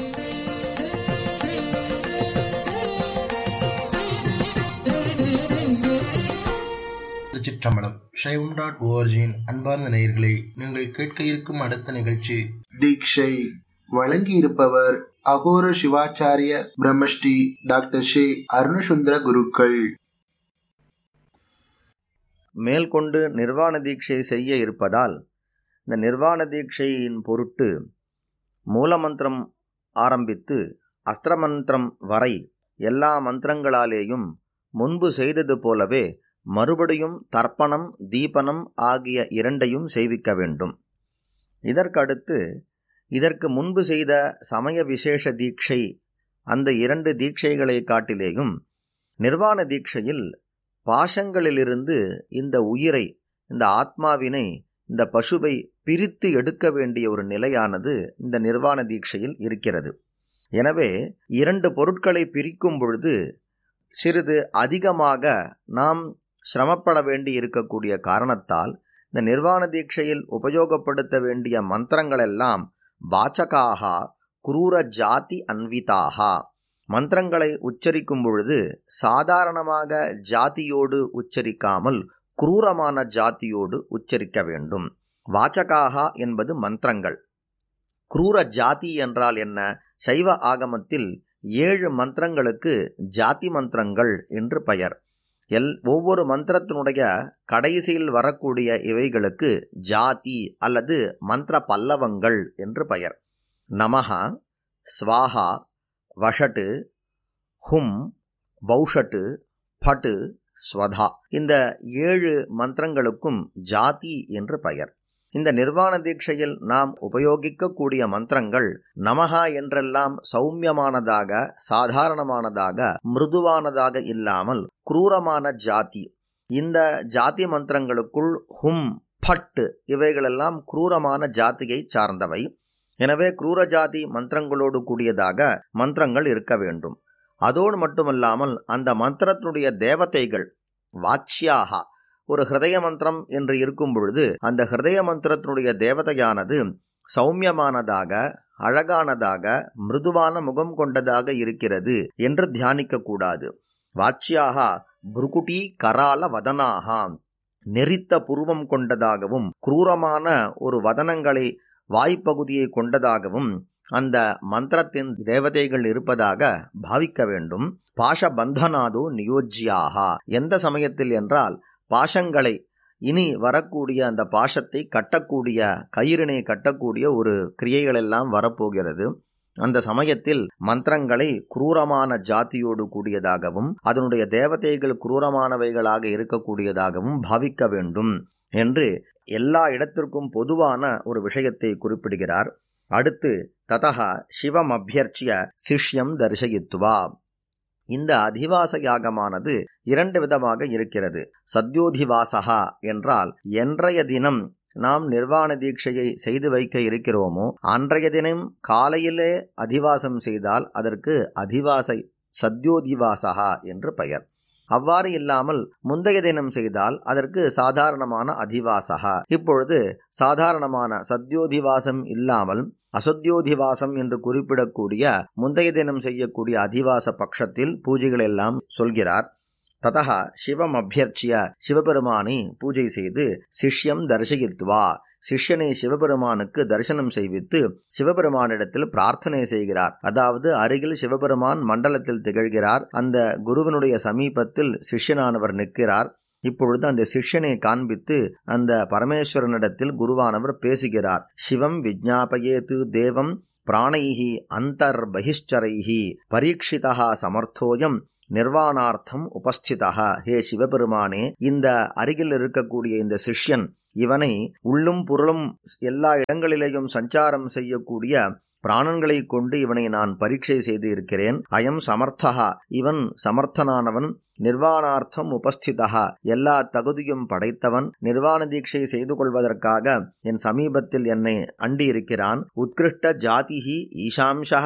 Thiruchitrambalam. Shaivam dot ஓஆர்ஜியின் அன்பார்ந்த நேயர்களே, நீங்கள் கேட்க இருக்கும் அடுத்த நிகழ்ச்சி தீட்சை. வழங்கி இருப்பவர் அகோர சிவாச்சாரிய பிரம்மஸ்ரீ டாக்டர் ஷே அருணசுந்தர குருக்கள். மேல்கொண்டு நிர்வாண தீட்சை செய்ய இருப்பதால் இந்த நிர்வாண தீட்சையின் பொருட்டு மூலமந்திரம் ஆரம்பித்து அஸ்திரமந்திரம் வரை எல்லா மந்திரங்களாலேயும் முன்பு செய்தது போலவே மறுபடியும் தர்ப்பணம் தீபனம் ஆகிய இரண்டையும் செய்விக்க வேண்டும். இதற்கடுத்து இதற்கு முன்பு செய்த சமய விசேஷ தீட்சை அந்த இரண்டு தீட்சைகளை காட்டிலேயும் நிர்வாண தீட்சையில் பாசங்களிலிருந்து இந்த உயிரை, இந்த ஆத்மாவினை, இந்த பசுவை பிரித்து எடுக்க வேண்டிய ஒரு நிலையானது இந்த நிர்வாண தீட்சையில் இருக்கிறது. எனவே இரண்டு பொருட்களை பிரிக்கும் பொழுது சிறிது அதிகமாக நாம் சிரமப்பட வேண்டி இருக்கக்கூடிய காரணத்தால் இந்த நிர்வாண தீட்சையில் உபயோகப்படுத்த வேண்டிய மந்திரங்களெல்லாம் வாச்சகாகா குரூர ஜாதி அன்விதாகா. மந்திரங்களை உச்சரிக்கும் பொழுது சாதாரணமாக ஜாதியோடு உச்சரிக்காமல் குரூரமான ஜாதியோடு உச்சரிக்க வேண்டும். வாச்சகாகா என்பது மந்திரங்கள். குரூர ஜாதி என்றால் என்ன? சைவ ஆகமத்தில் ஏழு மந்திரங்களுக்கு ஜாதி மந்திரங்கள் என்று பெயர். எல் ஒவ்வொரு மந்திரத்தினுடைய கடைசியில் வரக்கூடிய இவைகளுக்கு ஜாதி அல்லது மந்திர பல்லவங்கள் என்று பெயர். நமஹா, ஸ்வாஹா, வஷட்டு, ஹும், பௌஷட்டு, பட்டு, ஸ்வதா இந்த ஏழு மந்திரங்களுக்கும் ஜாதி என்று பெயர். இந்த நிர்வாண தீட்சையில் நாம் உபயோகிக்கக்கூடிய மந்திரங்கள் நமஹா என்றெல்லாம் சௌமியமானதாக, சாதாரணமானதாக, மிருதுவானதாக இல்லாமல் குரூரமான ஜாதி. இந்த ஜாதி மந்திரங்களுக்குள் ஹும், பட்டு இவைகளெல்லாம் குரூரமான ஜாதியை சார்ந்தவை. எனவே குரூர ஜாதி மந்திரங்களோடு கூடியதாக மந்திரங்கள் இருக்க வேண்டும். அதோடு மட்டுமல்லாமல் அந்த மந்திரத்தினுடைய தேவதைகள் வாச்சியாகா. ஒரு ஹிருதய மந்திரம் என்று இருக்கும் பொழுது அந்த ஹிருதய மந்திரத்தினுடைய தேவதையானது சௌமியமானதாக, அழகானதாக, மிருதுவான முகம் கொண்டதாக இருக்கிறது என்று தியானிக்க கூடாது. வாச்சியாகா புருகுட்டி கரால வதனாகா. நெறித்த புருவம் கொண்டதாகவும் குரூரமான ஒரு வதனங்களை வாய்ப்பகுதியை கொண்டதாகவும் அந்த மந்திரத்தின் தேவதைகள் இருப்பதாக பாவிக்க வேண்டும். பாஷபந்தனாதோ நியோஜ்யாகா. எந்த சமயத்தில் என்றால் பாஷங்களை, இனி வரக்கூடிய அந்த பாஷத்தை கட்டக்கூடிய, கயிறினை கட்டக்கூடிய ஒரு கிரியைகளெல்லாம் வரப்போகிறது. அந்த சமயத்தில் மந்திரங்களை குரூரமான ஜாதியோடு கூடியதாகவும் அதனுடைய தேவதைகள் குரூரமானவைகளாக இருக்கக்கூடியதாகவும் பாவிக்க வேண்டும் என்று எல்லா இடத்திற்கும் பொதுவான ஒரு விஷயத்தை குறிப்பிடுகிறார். அடுத்து ததஹ சிவம் அபியர்ச்சிய சிஷ்யம் தரிசயித்துவா. இந்த அதிவாச யாகமானது இரண்டு விதமாக இருக்கிறது. சத்யோதிவாசகா என்றால் என்றைய தினம் நாம் நிர்வாண தீட்சையை செய்து வைக்க இருக்கிறோமோ அன்றைய தினம் காலையிலே அதிவாசம் செய்தால் அதற்கு அதிவாசை சத்யோதிவாசகா என்று பெயர். அவ்வாறு இல்லாமல் முந்தைய தினம் செய்தால் அதற்கு சாதாரணமான அதிவாசகா. இப்பொழுது சாதாரணமான சத்யோதிவாசம் இல்லாமல் அசத்யோதிவாசம் என்று குறிப்பிடக்கூடிய முந்தைய தினம் செய்யக்கூடிய அதிவாச பட்சத்தில் பூஜைகள் எல்லாம் சொல்கிறார். ததா சிவம் அபியர்ச்சிய சிவபெருமானை பூஜை செய்து சிஷ்யம் தரிசயித்வா சிஷ்யனை சிவபெருமானுக்கு தரிசனம் செய்வித்து சிவபெருமானிடத்தில் பிரார்த்தனை செய்கிறார். அதாவது அருகில் சிவபெருமான் மண்டலத்தில் திகழ்கிறார். அந்த குருவினுடைய சமீபத்தில் சிஷ்யனானவர் நிற்கிறார். இப்பொழுது அந்த சிஷ்யனை காண்பித்து அந்த பரமேஸ்வரனிடத்தில் குருவானவர் பேசுகிறார். சிவம் விஜ்ஞாபயேது தேவம் பிராணைஹி அந்தர் பகிஷ்சரைஹி பரீட்சிதா சமர்த்தோயம் நிர்வாணார்த்தம் உபஸ்திதா. ஹே சிவபெருமானே, இந்த அருகில் இருக்கக்கூடிய இந்த சிஷ்யன், இவனை உள்ளும் புறலும் எல்லா இடங்களிலேயும் சஞ்சாரம் செய்யக்கூடிய பிராணங்களை கொண்டு இவனை நான் பரீட்சை செய்து இருக்கிறேன். அயம் சமர்த்தா, இவன் சமர்த்தனானவன். நிர்வாணார்த்தம் உபஸ்திதா, எல்லா தகுதியும் படைத்தவன். நிர்வாண தீட்சை செய்து கொள்வதற்காக என் சமீபத்தில் என்னை அண்டி இருக்கிறான். உத்கிருஷ்ட ஜாதிஹி ஈஷாம்சா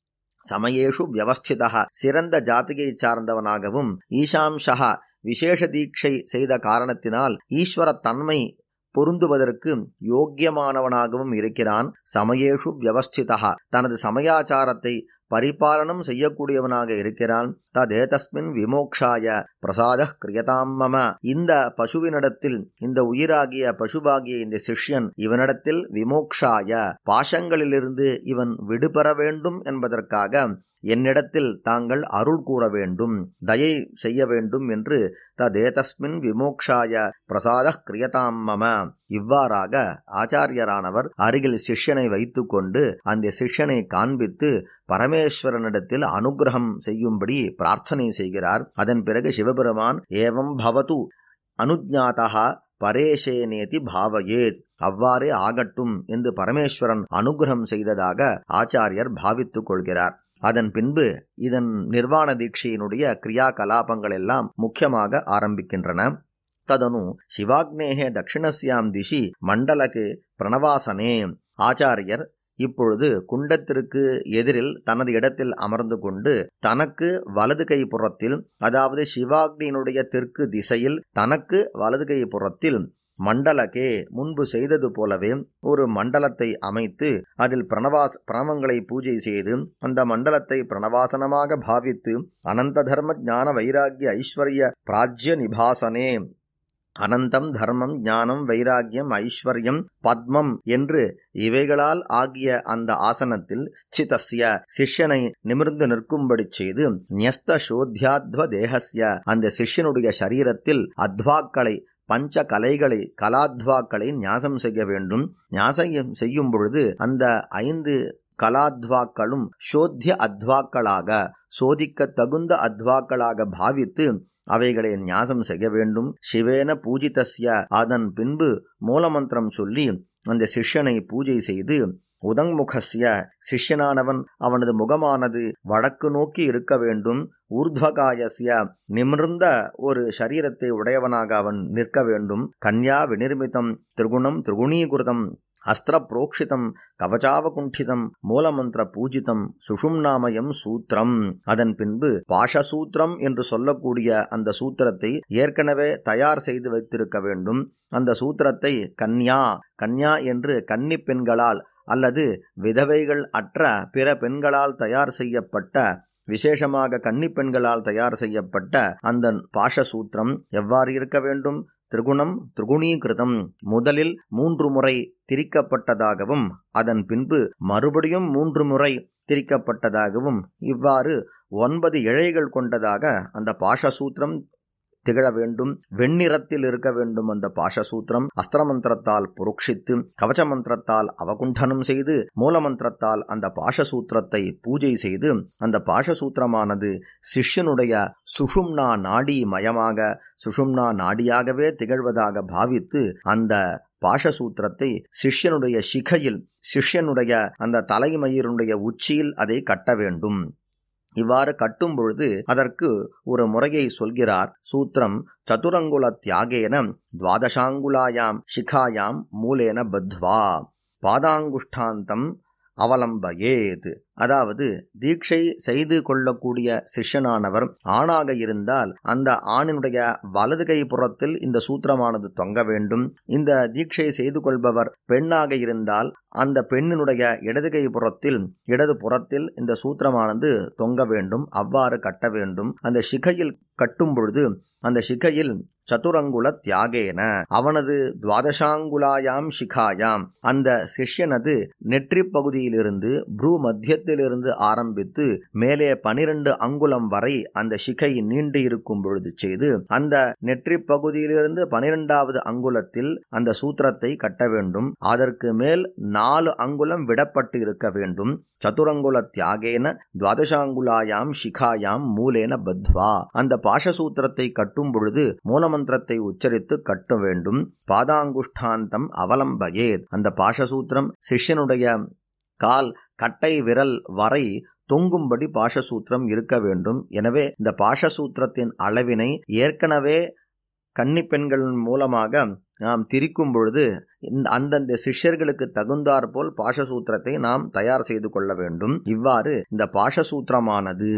சமயேஷு வியவஸ்திதா, சிறந்த ஜாதியை சார்ந்தவனாகவும் ஈஷாம்சா விசேஷ தீட்சை செய்த காரணத்தினால் ஈஸ்வர தன்மை பொருந்துவதற்கு யோக்கியமானவனாகவும் இருக்கிறான். சமயேஷு வியவஸ்திதா, தனது சமயாச்சாரத்தை பரிபாலனம் செய்யக்கூடியவனாக இருக்கிறான். ததேதஸ்மின் விமோக்ஷாய பிரசாத கிரியதாம் மம, இந்த பசுவினிடத்தில், இந்த உயிராகிய பசுவாகிய இந்த சிஷ்யன் இவனிடத்தில் விமோக்ஷாய பாசங்களிலிருந்து இவன் விடுபெற வேண்டும் என்பதற்காக என்னிடத்தில் தாங்கள் அருள் கூற வேண்டும், தயை செய்ய வேண்டும் என்று ததேதஸ்மின் விமோக்ஷாய பிரசாத கிரியதாம் மம. இவ்வாறாக ஆச்சாரியரானவர் அருகில் சிஷ்யனை வைத்து கொண்டு அந்த சிஷ்யனை காண்பித்து பரமேஸ்வரனிடத்தில் அனுகிரகம் செய்யும்படி பிரார்த்தனை செய்கிறார். அதன் பிறகு சிவபெருமான் ஏவம் பவது அனுஜ்ஞாதா பரேஷேனேதி பாவயேத், அவ்வாறே ஆகட்டும் என்று பரமேஸ்வரன் அனுகிரகம் செய்ததாக ஆச்சாரியர் பாவித்துக் கொள்கிறார். அதன் பின்பு இதன் நிர்வாண தீட்சையினுடைய கிரியா கலாபங்கள் எல்லாம் முக்கியமாக ஆரம்பிக்கின்றன. ததனு சிவாக்னேகே தட்சிணஸ்யாம் திசி மண்டலக்கு பிரணவாசனே, ஆச்சாரியர் இப்பொழுது குண்டத்திற்கு எதிரில் தனது இடத்தில் அமர்ந்து கொண்டு தனக்கு வலது கை புறத்தில், அதாவது சிவாக்னியினுடைய தெற்கு திசையில் தனக்கு வலது கை புறத்தில் மண்டலக்கே முன்பு செய்தது போலவே ஒரு மண்டலத்தை அமைத்து அதில் பிரணவாஸ் பிரணவங்களை பூஜை செய்து அந்த மண்டலத்தை பிரணவாசனமாக பாவித்து அனந்த தர்ம ஞான வைராகிய ஐஸ்வர்ய பிராஜ்ய நிபாசனே, அனந்தம் தர்மம் ஞானம் வைராகியம் ஐஸ்வர்யம் பத்மம் என்று இவைகளால் ஆகிய அந்த ஆசனத்தில் ஸ்திதஸ்ய சிஷ்யனை நிமிர்ந்து நிற்கும்படி செய்து ன்யஸ்த சோத்யாத்வ தேகஸ்ய அந்த சிஷ்யனுடைய சரீரத்தில் அத்வாக்களை பஞ்ச கலைகளை கலாத்வாக்களை ஞாசம் செய்ய வேண்டும். ஞாசம் செய்யும் பொழுது அந்த ஐந்து கலாத்வாக்களும் சோத்திய அத்வாக்களாக, சோதிக்க தகுந்த அத்வாக்களாக பாவித்து அவைகளை ஞாசம் செய்ய வேண்டும். சிவேன பூஜிதஸ்ய, அதன் பின்பு மூலமந்திரம் சொல்லி அந்த சிஷ்யனை பூஜை செய்து உதங்முகஸ்ய சிஷ்யனானவன் அவனது முகமானது வடக்கு நோக்கி இருக்க வேண்டும். ஊர்த்வகாயஸ்ய நிமிர்ந்த ஒரு சரீரத்தை உடையவனாக அவன் நிற்க வேண்டும். கன்யா விநிர்மிதம் திரிகுணம் திரிகுணீகிருதம் அஸ்திர புரோக்ஷிதம் கவச்சாவகுண்டிதம் மூலமந்திர பூஜிதம் சுஷும்நாமயம் சூத்திரம். அதன் பின்பு பாஷசூத்திரம் என்று சொல்லக்கூடிய அந்த சூத்திரத்தை ஏற்கனவே தயார் செய்து வைத்திருக்க வேண்டும். அந்த சூத்திரத்தை கன்யா கன்யா என்று கன்னி பெண்களால் அல்லது விதவைகள் அற்ற பிற பெண்களால் தயார் செய்யப்பட்ட, விசேஷமாக கன்னி பெண்களால் தயார் செய்யப்பட்ட அந்த பாஷசூத்திரம் எவ்வாறு இருக்க வேண்டும்? திரிகுணம் திரிகுணீகிருதம், முதலில் மூன்று முறை திரிக்கப்பட்டதாகவும் அதன் பின்பு மறுபடியும் மூன்று முறை திரிக்கப்பட்டதாகவும் இவ்வாறு ஒன்பது இழைகள் கொண்டதாக அந்த பாஷசூத்திரம் திகழ வேண்டும். வெண்ணிறத்தில் இருக்க வேண்டும் அந்த பாஷசூத்திரம். அஸ்திரமந்திரத்தால் புருக்ஷித்து கவச்ச மந்திரத்தால் அவகுண்டனம் செய்து மூலமந்திரத்தால் அந்த பாஷசூத்திரத்தை பூஜை செய்து அந்த பாஷசூத்திரமானது சிஷ்யனுடைய சுஷும்னா நாடி மயமாக, சுஷும்னா நாடியாகவே திகழ்வதாக பாவித்து அந்த பாஷசூத்திரத்தை சிஷ்யனுடைய சிகையில், சிஷ்யனுடைய அந்த தலைமயிரினுடைய உச்சியில் அதை கட்ட வேண்டும். இவ்வாறு கட்டும் பொழுது அதற்கு ஒரு முறையை சொல்கிறார். சூத்திரம் சதுரங்குல தியாகேன துவாதசாங்குலாயாம் சிகாயாம் மூலேன பத்வா பாதாங்குஷ்டாந்தம் அவலம்பயேத். அதாவது தீட்சை செய்து கொள்ளக்கூடிய சிஷ்யனானவர் ஆணாக இருந்தால் அந்த ஆணினுடைய வலது கை புறத்தில் இந்த சூத்திரமானது தொங்க வேண்டும். இந்த தீட்சை செய்து கொள்பவர் பெண்ணாக இருந்தால் அந்த பெண்ணினுடைய இடது கை புறத்தில் இடது புறத்தில் இந்த சூத்திரமானது தொங்க வேண்டும். அவ்வாறு கட்ட வேண்டும். அந்த சிகையில் கட்டும் பொழுது அந்த சிகையில் சதுரங்குல தியாகேன, அவனது துவாதசாங்குலாயாம் சிகாயாம், அந்த சிஷ்யனது நெற்றி பகுதியிலிருந்து ப்ரூ மத்தியத்தில் மையத்திலிருந்து ஆரம்பித்து மேலே பனிரெண்டு அங்குலம் வரை அந்த சிகை நீண்டு இருக்கும் பொழுது செய்து அந்த நெற்றி பகுதியிலிருந்து பனிரெண்டாவது அங்குலத்தில் அந்த சூத்திரத்தை கட்ட வேண்டும். அதற்கு மேல் நாலு அங்குலம் விடப்பட்டு இருக்க வேண்டும். சதுரங்குல தியாகேன துவாதசாங்குலாயாம் சிகாயாம் மூலேன பத்வா. அந்த பாசசூத்திரத்தை கட்டும் பொழுது மூலமந்திரத்தை உச்சரித்து கட்ட வேண்டும். பாதாங்குஷ்டாந்தம் அவலம்பயேத். அந்த பாசசூத்திரம் சிஷ்யனுடைய கால் கட்டை விரல் வரை தொங்கும்படி பாசசூத்திரம் இருக்க வேண்டும். எனவே இந்த பாசசூத்திரத்தின் அளவினை ஏற்கனவே கன்னிப்பெண்கள் மூலமாக நாம் திரிக்கும் பொழுது அந்தந்த சிஷ்யர்களுக்கு தகுந்தாற் போல் பாசசூத்திரத்தை நாம் தயார் செய்து கொள்ள வேண்டும். இவ்வாறு இந்த பாசசூத்திரமானது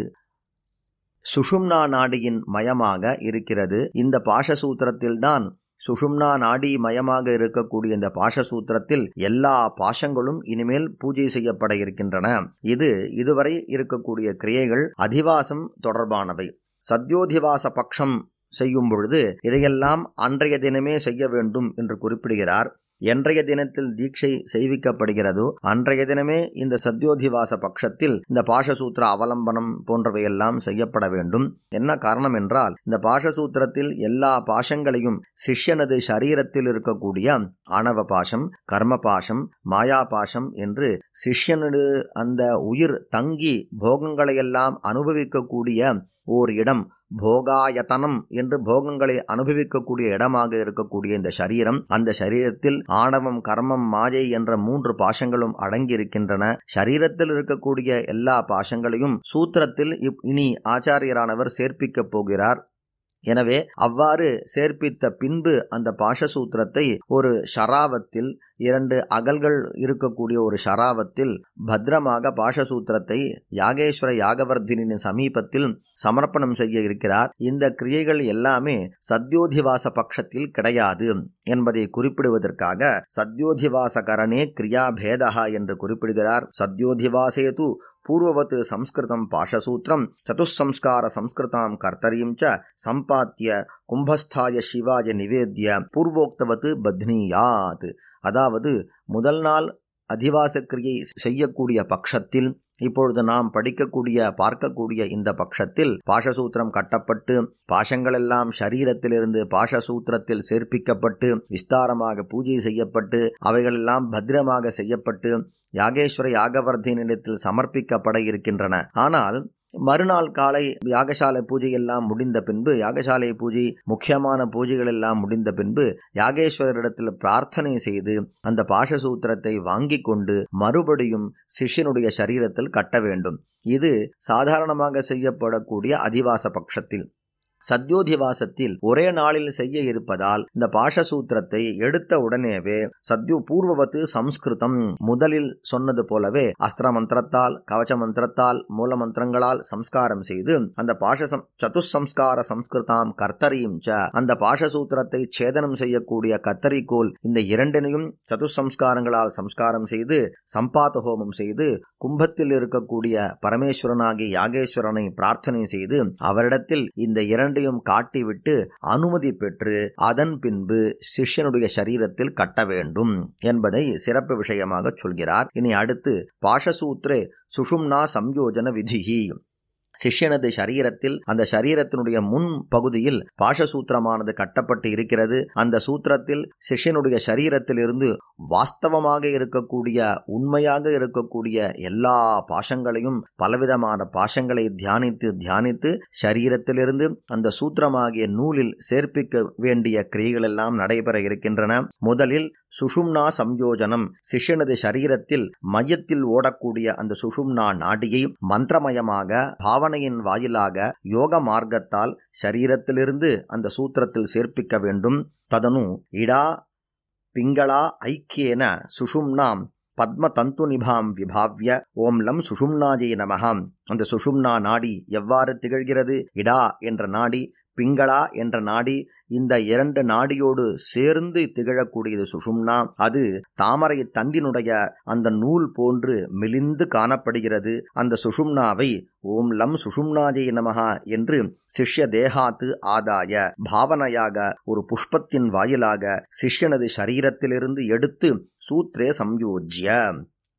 சுஷும்னா நாடியின் மயமாக இருக்கிறது. இந்த பாசசூத்திரத்தில்தான் சுஷும்னா நாடி மயமாக இருக்கக்கூடிய இந்த பாசசூத்திரத்தில் எல்லா பாசங்களும் இனிமேல் பூஜை செய்யப்பட இருக்கின்றன. இது இதுவரை இருக்கக்கூடிய கிரியைகள் அதிவாசம் தொடர்பானவை. சத்யோதிவாச பட்சம் செய்யும் பொழுது இதையெல்லாம் அன்றைய தினமே செய்ய வேண்டும் என்று குறிப்பிடுகிறார். என்றைய தினத்தில் தீட்சை செய்விக்கப்படுகிறதோ அன்றைய தினமே இந்த சத்யோதிவாச பட்சத்தில் இந்த பாசசூத்திர அவலம்பனம் போன்றவையெல்லாம் செய்யப்பட வேண்டும். என்ன காரணம் என்றால் இந்த பாசசூத்திரத்தில் எல்லா பாசங்களையும் சிஷ்யனது சரீரத்தில் இருக்கக்கூடிய ஆணவ பாசம், கர்ம பாசம், மாயா பாசம் என்று சிஷ்யனது அந்த உயிர் தங்கி போகங்களையெல்லாம் அனுபவிக்கக்கூடிய ஓர் இடம், போகாயத்தனம் என்று போகங்களை அனுபவிக்கக்கூடிய இடமாக இருக்கக்கூடிய இந்த சரீரம், அந்த சரீரத்தில் ஆணவம், கர்மம், மாயை என்ற மூன்று பாசங்களும் அடங்கியிருக்கின்றன. சரீரத்தில் இருக்கக்கூடிய எல்லா பாசங்களையும் சூத்திரத்தில் இனி ஆச்சாரியரானவர் சேர்ப்பிக்கப் போகிறார். எனவே அவ்வாறு சேர்ப்பித்த பின்பு அந்த பாசசூத்திரத்தை ஒரு ஷராவத்தில், இரண்டு அகல்கள் இருக்கக்கூடிய ஒரு ஷராவத்தில் பத்திரமாக பாசசூத்திரத்தை யாகேஸ்வர யாகவர்தினின் சமீபத்தில் சமர்ப்பணம் செய்ய இருக்கிறார். இந்த கிரியைகள் எல்லாமே சத்யோதிவாச பட்சத்தில் கிடையாது என்பதை குறிப்பிடுவதற்காக சத்யோதிவாச கரணே கிரியாபேதா என்று குறிப்பிடுகிறார். சத்யோதிவாசேது பூர்வவத் சம்ஸ்கிருதம் பாசசூத்திரம் சதுசம்ஸ்கார சம்ஸ்கிருதாம் கர்த்தரீம் ச சம்பாத்திய கும்பஸ்தாய சிவாய நிவேத்ய பூர்வோக்தவத் பத்னியாத். அதாவது முதல் நாள் அதிவாச கிரியை செய்யக்கூடிய பட்சத்தில், இப்பொழுது நாம் படிக்கக்கூடிய பார்க்கக்கூடிய இந்த பட்சத்தில் பாசசூத்திரம் கட்டப்பட்டு பாசங்களெல்லாம் சரீரத்திலிருந்து பாசசூத்திரத்தில் சேர்ப்பிக்கப்பட்டு விஸ்தாரமாக பூஜை செய்யப்பட்டு அவைகளெல்லாம் பத்திரமாக செய்யப்பட்டு யாகேஸ்வர யாகவர்தினிடத்தில் சமர்ப்பிக்கப்பட இருக்கின்றன. ஆனால் மறுநாள் காலை யாகசாலை பூஜை எல்லாம் முடிந்த பின்பு, யாகசாலை பூஜை முக்கியமான பூஜைகள் எல்லாம் முடிந்த பின்பு யாகேஸ்வரரிடத்தில் பிரார்த்தனை செய்து அந்த பாசசூத்திரத்தை வாங்கி கொண்டு மறுபடியும் சிஷ்யனுடைய சரீரத்தில் கட்ட வேண்டும். இது சாதாரணமாக செய்யப்படக்கூடிய அதிவாச பட்சத்தில். சத்யோதிவாசத்தில் ஒரே நாளில் செய்ய இருப்பதால் இந்த பாசசூத்திரத்தை எடுத்த உடனேவே சத்யோ பூர்வவத்து சம்ஸ்கிருதம் முதலில் சொன்னது போலவே அஸ்திர மந்திரத்தால், கவச்ச மந்திரத்தால், மூல மந்திரங்களால் சம்ஸ்காரம் செய்து அந்த பாச சதுசம்ஸ்கார சம்ஸ்கிருதாம் கர்த்தரீம் ச, அந்த பாசசூத்திரத்தை சேதனம் செய்யக்கூடிய கத்தரிக்கோல், இந்த இரண்டினையும் சதுசம்ஸ்காரங்களால் சம்ஸ்காரம் செய்து சம்பாத ஹோமம் செய்து கும்பத்தில் இருக்கக்கூடிய பரமேஸ்வரனாகி யாகேஸ்வரனை பிரார்த்தனை செய்து அவரிடத்தில் இந்த இரண்டையும் காட்டிவிட்டு அனுமதி பெற்று அதன் பின்பு சிஷ்யனுடைய சரீரத்தில் கட்ட வேண்டும் என்பதை சிறப்பு விஷயமாக சொல்கிறார். இனி அடுத்து பாசசூத்ரே சுஷும்னா சம்யோஜன விதிஹி. சிஷ்யனது சரீரத்தில், அந்த சரீரத்தினுடைய முன் பகுதியில் பாசசூத்திரமானது கட்டப்பட்டு இருக்கிறது. அந்த சூத்திரத்தில் சிஷ்யனுடைய சரீரத்திலிருந்து வாஸ்தவமாக இருக்கக்கூடிய, உண்மையாக இருக்கக்கூடிய எல்லா பாசங்களையும், பலவிதமான பாசங்களை தியானித்து தியானித்து சரீரத்திலிருந்து அந்த சூத்திரமாகிய நூலில் சேர்ப்பிக்க வேண்டிய கிரியைகள் எல்லாம் நடைபெற இருக்கின்றன. முதலில் சுஷும்னா சம்யோஜனம். சிஷ்யனது சரீரத்தில் மையத்தில் ஓடக்கூடிய அந்த சுஷும்னா நாடியை மந்திரமயமாக பாவனையின் வாயிலாக யோக மார்க்கத்தால் சரீரத்திலிருந்து அந்த சூத்திரத்தில் சேர்ப்பிக்க வேண்டும். ததனு இடா பிங்களா ஐக்கியேன சுஷும்னாம் பத்ம தந்து நிபாம் விபாவ்ய ஓம் லம் சுஷும்னாஜே நமஹாம். அந்த சுஷும்னா நாடி எவ்வாறு திகழ்கிறது? இடா என்ற நாடி, பிங்களா என்ற நாடி, இந்த இரண்டு நாடியோடு சேர்ந்து திகழக்கூடியது சுஷும்னா. அது தாமரை தண்டினுடைய அந்த நூல் போன்று மெலிந்து காணப்படுகிறது. அந்த சுஷும்னாவை ஓம் லம் சுஷும்னாஜே நமஹா என்று சிஷ்ய தேகாத்து ஆதாய பாவனையாக ஒரு புஷ்பத்தின் வாயிலாக சிஷ்யனது சரீரத்திலிருந்து எடுத்து சூத்ரே சம்யோஜ்ய,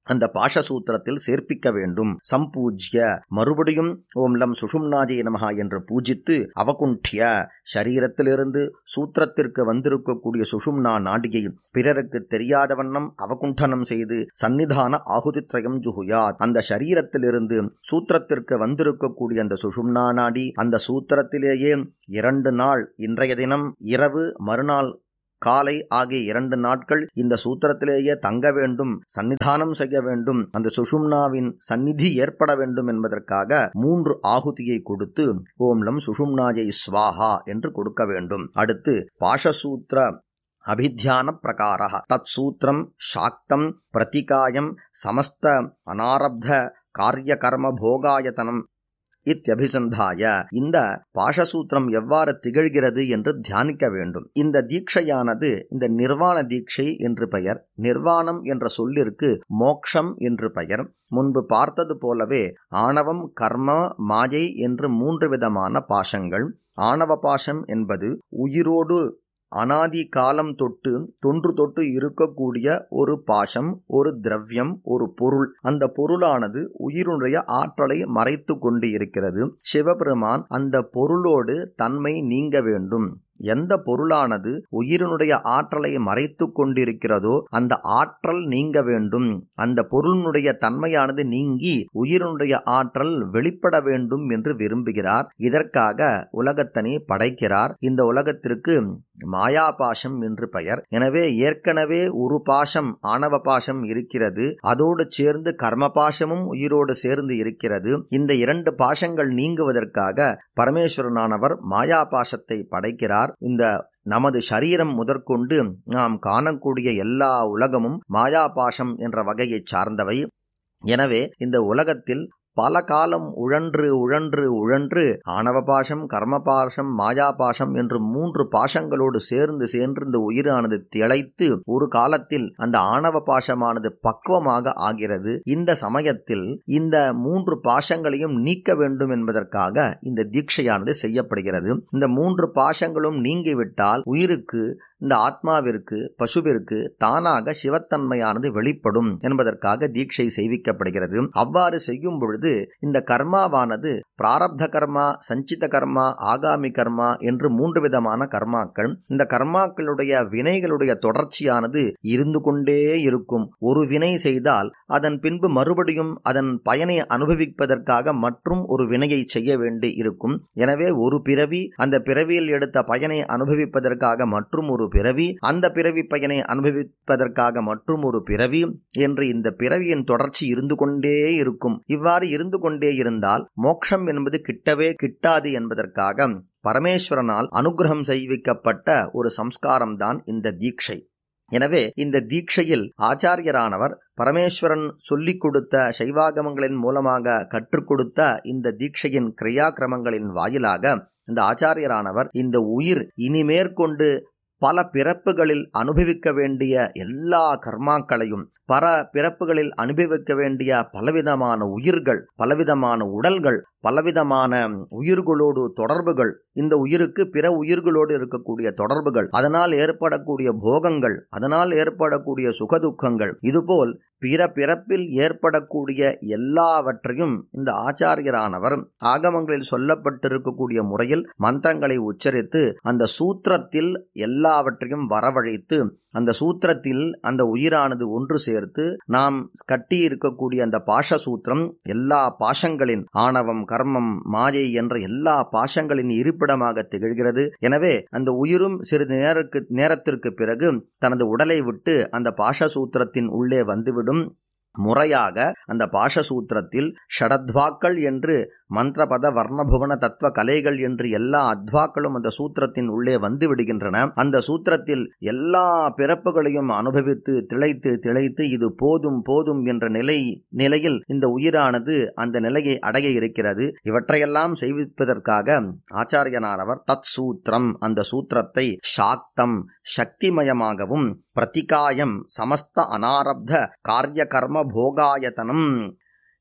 அந்த பாஷசூத்திரத்தில் சேர்ப்பிக்க வேண்டும். சம்பூஜ்ய மறுபடியும் ஓம் லம் சுஷும்னாஜே நமஹா என்று பூஜித்து அவகுண்டிய சரீரத்திலிருந்து சூத்திரத்திற்கு வந்திருக்கக்கூடிய சுஷும்னா நாடியை பிறருக்கு தெரியாத வண்ணம் அவகுண்டனம் செய்து சந்நிதான ஆகுதித்ரயம் ஜுகுயாத். அந்த சரீரத்திலிருந்து சூத்திரத்திற்கு வந்திருக்கக்கூடிய அந்த சுஷும்னா நாடி அந்த சூத்திரத்திலேயே இரண்டு நாள், இன்றைய தினம் இரவு, மறுநாள் காலை ஆகிய இரண்டு நாட்கள் இந்த சூத்திரத்திலேயே தங்க வேண்டும், சன்னிதானம் செய்ய வேண்டும், அந்த சுஷும்னாவின் சந்நிதி ஏற்பட வேண்டும் என்பதற்காக மூன்று ஆகுதியை கொடுத்து ஓம் லம் சுஷும்னாஜை ஸ்வாஹா என்று கொடுக்க வேண்டும். அடுத்து பாஷசூத்திர அபித்தியான பிரகாரः தத் சூத்திரம் சாக்தம் பிரதிகாயம் சமஸ்த அனாரப்த காரிய கர்ம போகாயதனம் இத்யபிசந்தாய. இந்த பாஷசூத்திரம் எவ்வாறு திகழ்கிறது என்று தியானிக்க வேண்டும். இந்த தீட்சையானது இந்த நிர்வாண தீட்சை என்று பெயர். நிர்வாணம் என்ற சொல்லிற்கு மோக்ஷம் என்று பெயர். முன்பு பார்த்தது போலவே ஆணவம், கர்ம, மாயை என்று மூன்று விதமான பாஷங்கள். ஆணவ பாஷம் என்பது உயிரோடு அனாதி காலம் தொட்டு தொன்று தொட்டு இருக்கக்கூடிய ஒரு பாசம், ஒரு திரவியம், ஒரு பொருள். அந்த பொருளானது உயிருடைய ஆற்றலை மறைத்து கொண்டு இருக்கிறது. சிவபெருமான் அந்த பொருளோடு தன்மை நீங்க வேண்டும். எந்த பொருளானது உயிரினுடைய ஆற்றலை மறைத்து கொண்டிருக்கிறதோ அந்த ஆற்றல் நீங்க வேண்டும். அந்த பொருளினுடைய தன்மையானது நீங்கி உயிரினுடைய ஆற்றல் வெளிப்பட வேண்டும் என்று விரும்புகிறார். இதற்காக உலகத்தனை படைக்கிறார். இந்த உலகத்திற்கு மாயாபாசம் என்று பெயர். எனவே ஏற்கனவே ஒரு பாசம், ஆணவ பாசம் இருக்கிறது. அதோடு சேர்ந்து கர்மபாசமும் உயிரோடு சேர்ந்து இருக்கிறது. இந்த இரண்டு பாசங்கள் நீங்குவதற்காக பரமேஸ்வரனானவர் மாயாபாசத்தை படைக்கிறார். இந்த நமது சரீரம் முதற்கொண்டு நாம் காணக்கூடிய எல்லா உலகமும் மாயாபாசம் என்ற வகையை சார்ந்தவை. எனவே இந்த உலகத்தில் பல காலம் உழன்று உழன்று உழன்று ஆணவ பாசம், கர்மபாசம், மாயாபாசம் என்று மூன்று பாசங்களோடு சேர்ந்து சேர்ந்து இந்த உயிரானது திளைத்து ஒரு காலத்தில் அந்த ஆணவ பாசமானது பக்குவமாக ஆகிறது. இந்த சமயத்தில் இந்த மூன்று பாசங்களையும் நீக்க வேண்டும் என்பதற்காக இந்த தீட்சையானது செய்யப்படுகிறது. இந்த மூன்று பாசங்களும் நீங்கிவிட்டால் உயிருக்கு, இந்த ஆத்மாவிற்கு, பசுவிற்கு தானாக சிவத்தன்மையானது வெளிப்படும் என்பதற்காக தீட்சை செய்விக்கப்படுகிறது. அவ்வாறு செய்யும் பொழுது இந்த கர்மாவானது பிராரப்த கர்மா, சஞ்சித கர்மா, ஆகாமி கர்மா என்று மூன்று விதமான கர்மாக்கள். இந்த கர்மாக்களுடைய வினைகளுடைய தொடர்ச்சியானது இருந்து கொண்டே இருக்கும். ஒரு வினை செய்தால் அதன் பின்பு மறுபடியும் அதன் பயனை அனுபவிப்பதற்காக மற்றும் ஒரு வினையை செய்ய வேண்டி இருக்கும். எனவே ஒரு பிறவி, அந்த பிறவியில் எடுத்த பயனை அனுபவிப்பதற்காக மற்றும் ஒரு பிறவி, அந்த பிறவி பயனை அனுபவிப்பதற்காக மற்றும் ஒரு பிறவி என்று இந்த பிறவியின் தொடர்ச்சி இருந்து கொண்டே இருக்கும். இவ்வாறு இருந்து கொண்டே இருந்தால் மோட்சம் என்பது கிட்டவே கிட்டாது என்பதற்காக பரமேஸ்வரனால் அனுகிரகம் செய்விக்கப்பட்ட ஒரு சம்ஸ்காரம்தான் இந்த தீட்சை. எனவே இந்த தீட்சையில் ஆச்சாரியரானவர் பரமேஸ்வரன் சொல்லிக் கொடுத்த சைவாகமங்களின் மூலமாக கற்றுக் கொடுத்த இந்த தீட்சையின் கிரியாக்கிரமங்களின் வாயிலாக இந்த ஆச்சாரியரானவர் இந்த உயிர் இனிமேற்கொண்டு பல பிறப்புகளில் அனுபவிக்க வேண்டிய எல்லா கர்மாக்களையும், பல பிறப்புகளில் அனுபவிக்க வேண்டிய பலவிதமான உயிர்கள், பலவிதமான உடல்கள், பலவிதமான உயிர்களோடு தொடர்புகள், இந்த உயிருக்கு பிற உயிர்களோடு இருக்கக்கூடிய தொடர்புகள், அதனால் ஏற்படக்கூடிய போகங்கள், அதனால் ஏற்படக்கூடிய சுகதுக்கங்கள், இதுபோல் பிற பிறப்பில் ஏற்படக்கூடிய எல்லாவற்றையும் இந்த ஆச்சாரியரானவர் ஆகமங்களில் சொல்லப்பட்டிருக்கக்கூடிய முறையில் மந்திரங்களை உச்சரித்து அந்த சூத்திரத்தில் எல்லாவற்றையும் வரவழைத்து அந்த சூத்திரத்தில் அந்த உயிரானது ஒன்று சேர்த்து நாம் கட்டி இருக்கக்கூடிய அந்த பாஷ சூத்திரம் எல்லா பாஷங்களின் ஆணவம், கர்மம், மாயை என்ற எல்லா பாஷங்களின் இருப்பிடமாக திகழ்கிறது. எனவே அந்த உயிரும் சிறிது நேரக்கு நேரத்திற்கு பிறகு தனது உடலை விட்டு அந்த பாஷ சூத்திரத்தின் உள்ளே வந்துவிடும். முறையாக அந்த பாஷசூத்திரத்தில் ஷடத்வாக்கள் என்று மந்திரபத வர்ணபுவன தத்துவ கலைகள் என்று எல்லா அத்வாக்களும் அந்த சூத்திரத்தின் உள்ளே வந்து விடுகின்றன. அந்த சூத்திரத்தில் எல்லா பிறப்புகளையும் அனுபவித்து திளைத்து திளைத்து இது போதும் போதும் என்ற நிலை நிலையில் இந்த உயிரானது அந்த நிலையை அடைய இருக்கிறது. இவற்றையெல்லாம் செய்விப்பதற்காக ஆச்சாரியனானவர் தத் சூத்திரம், அந்த சூத்திரத்தை சாக்தம் சக்திமயமாகவும், பிரதிகாயம் சமஸ்த அனாரப்த காரிய கர்ம போகாயதனம்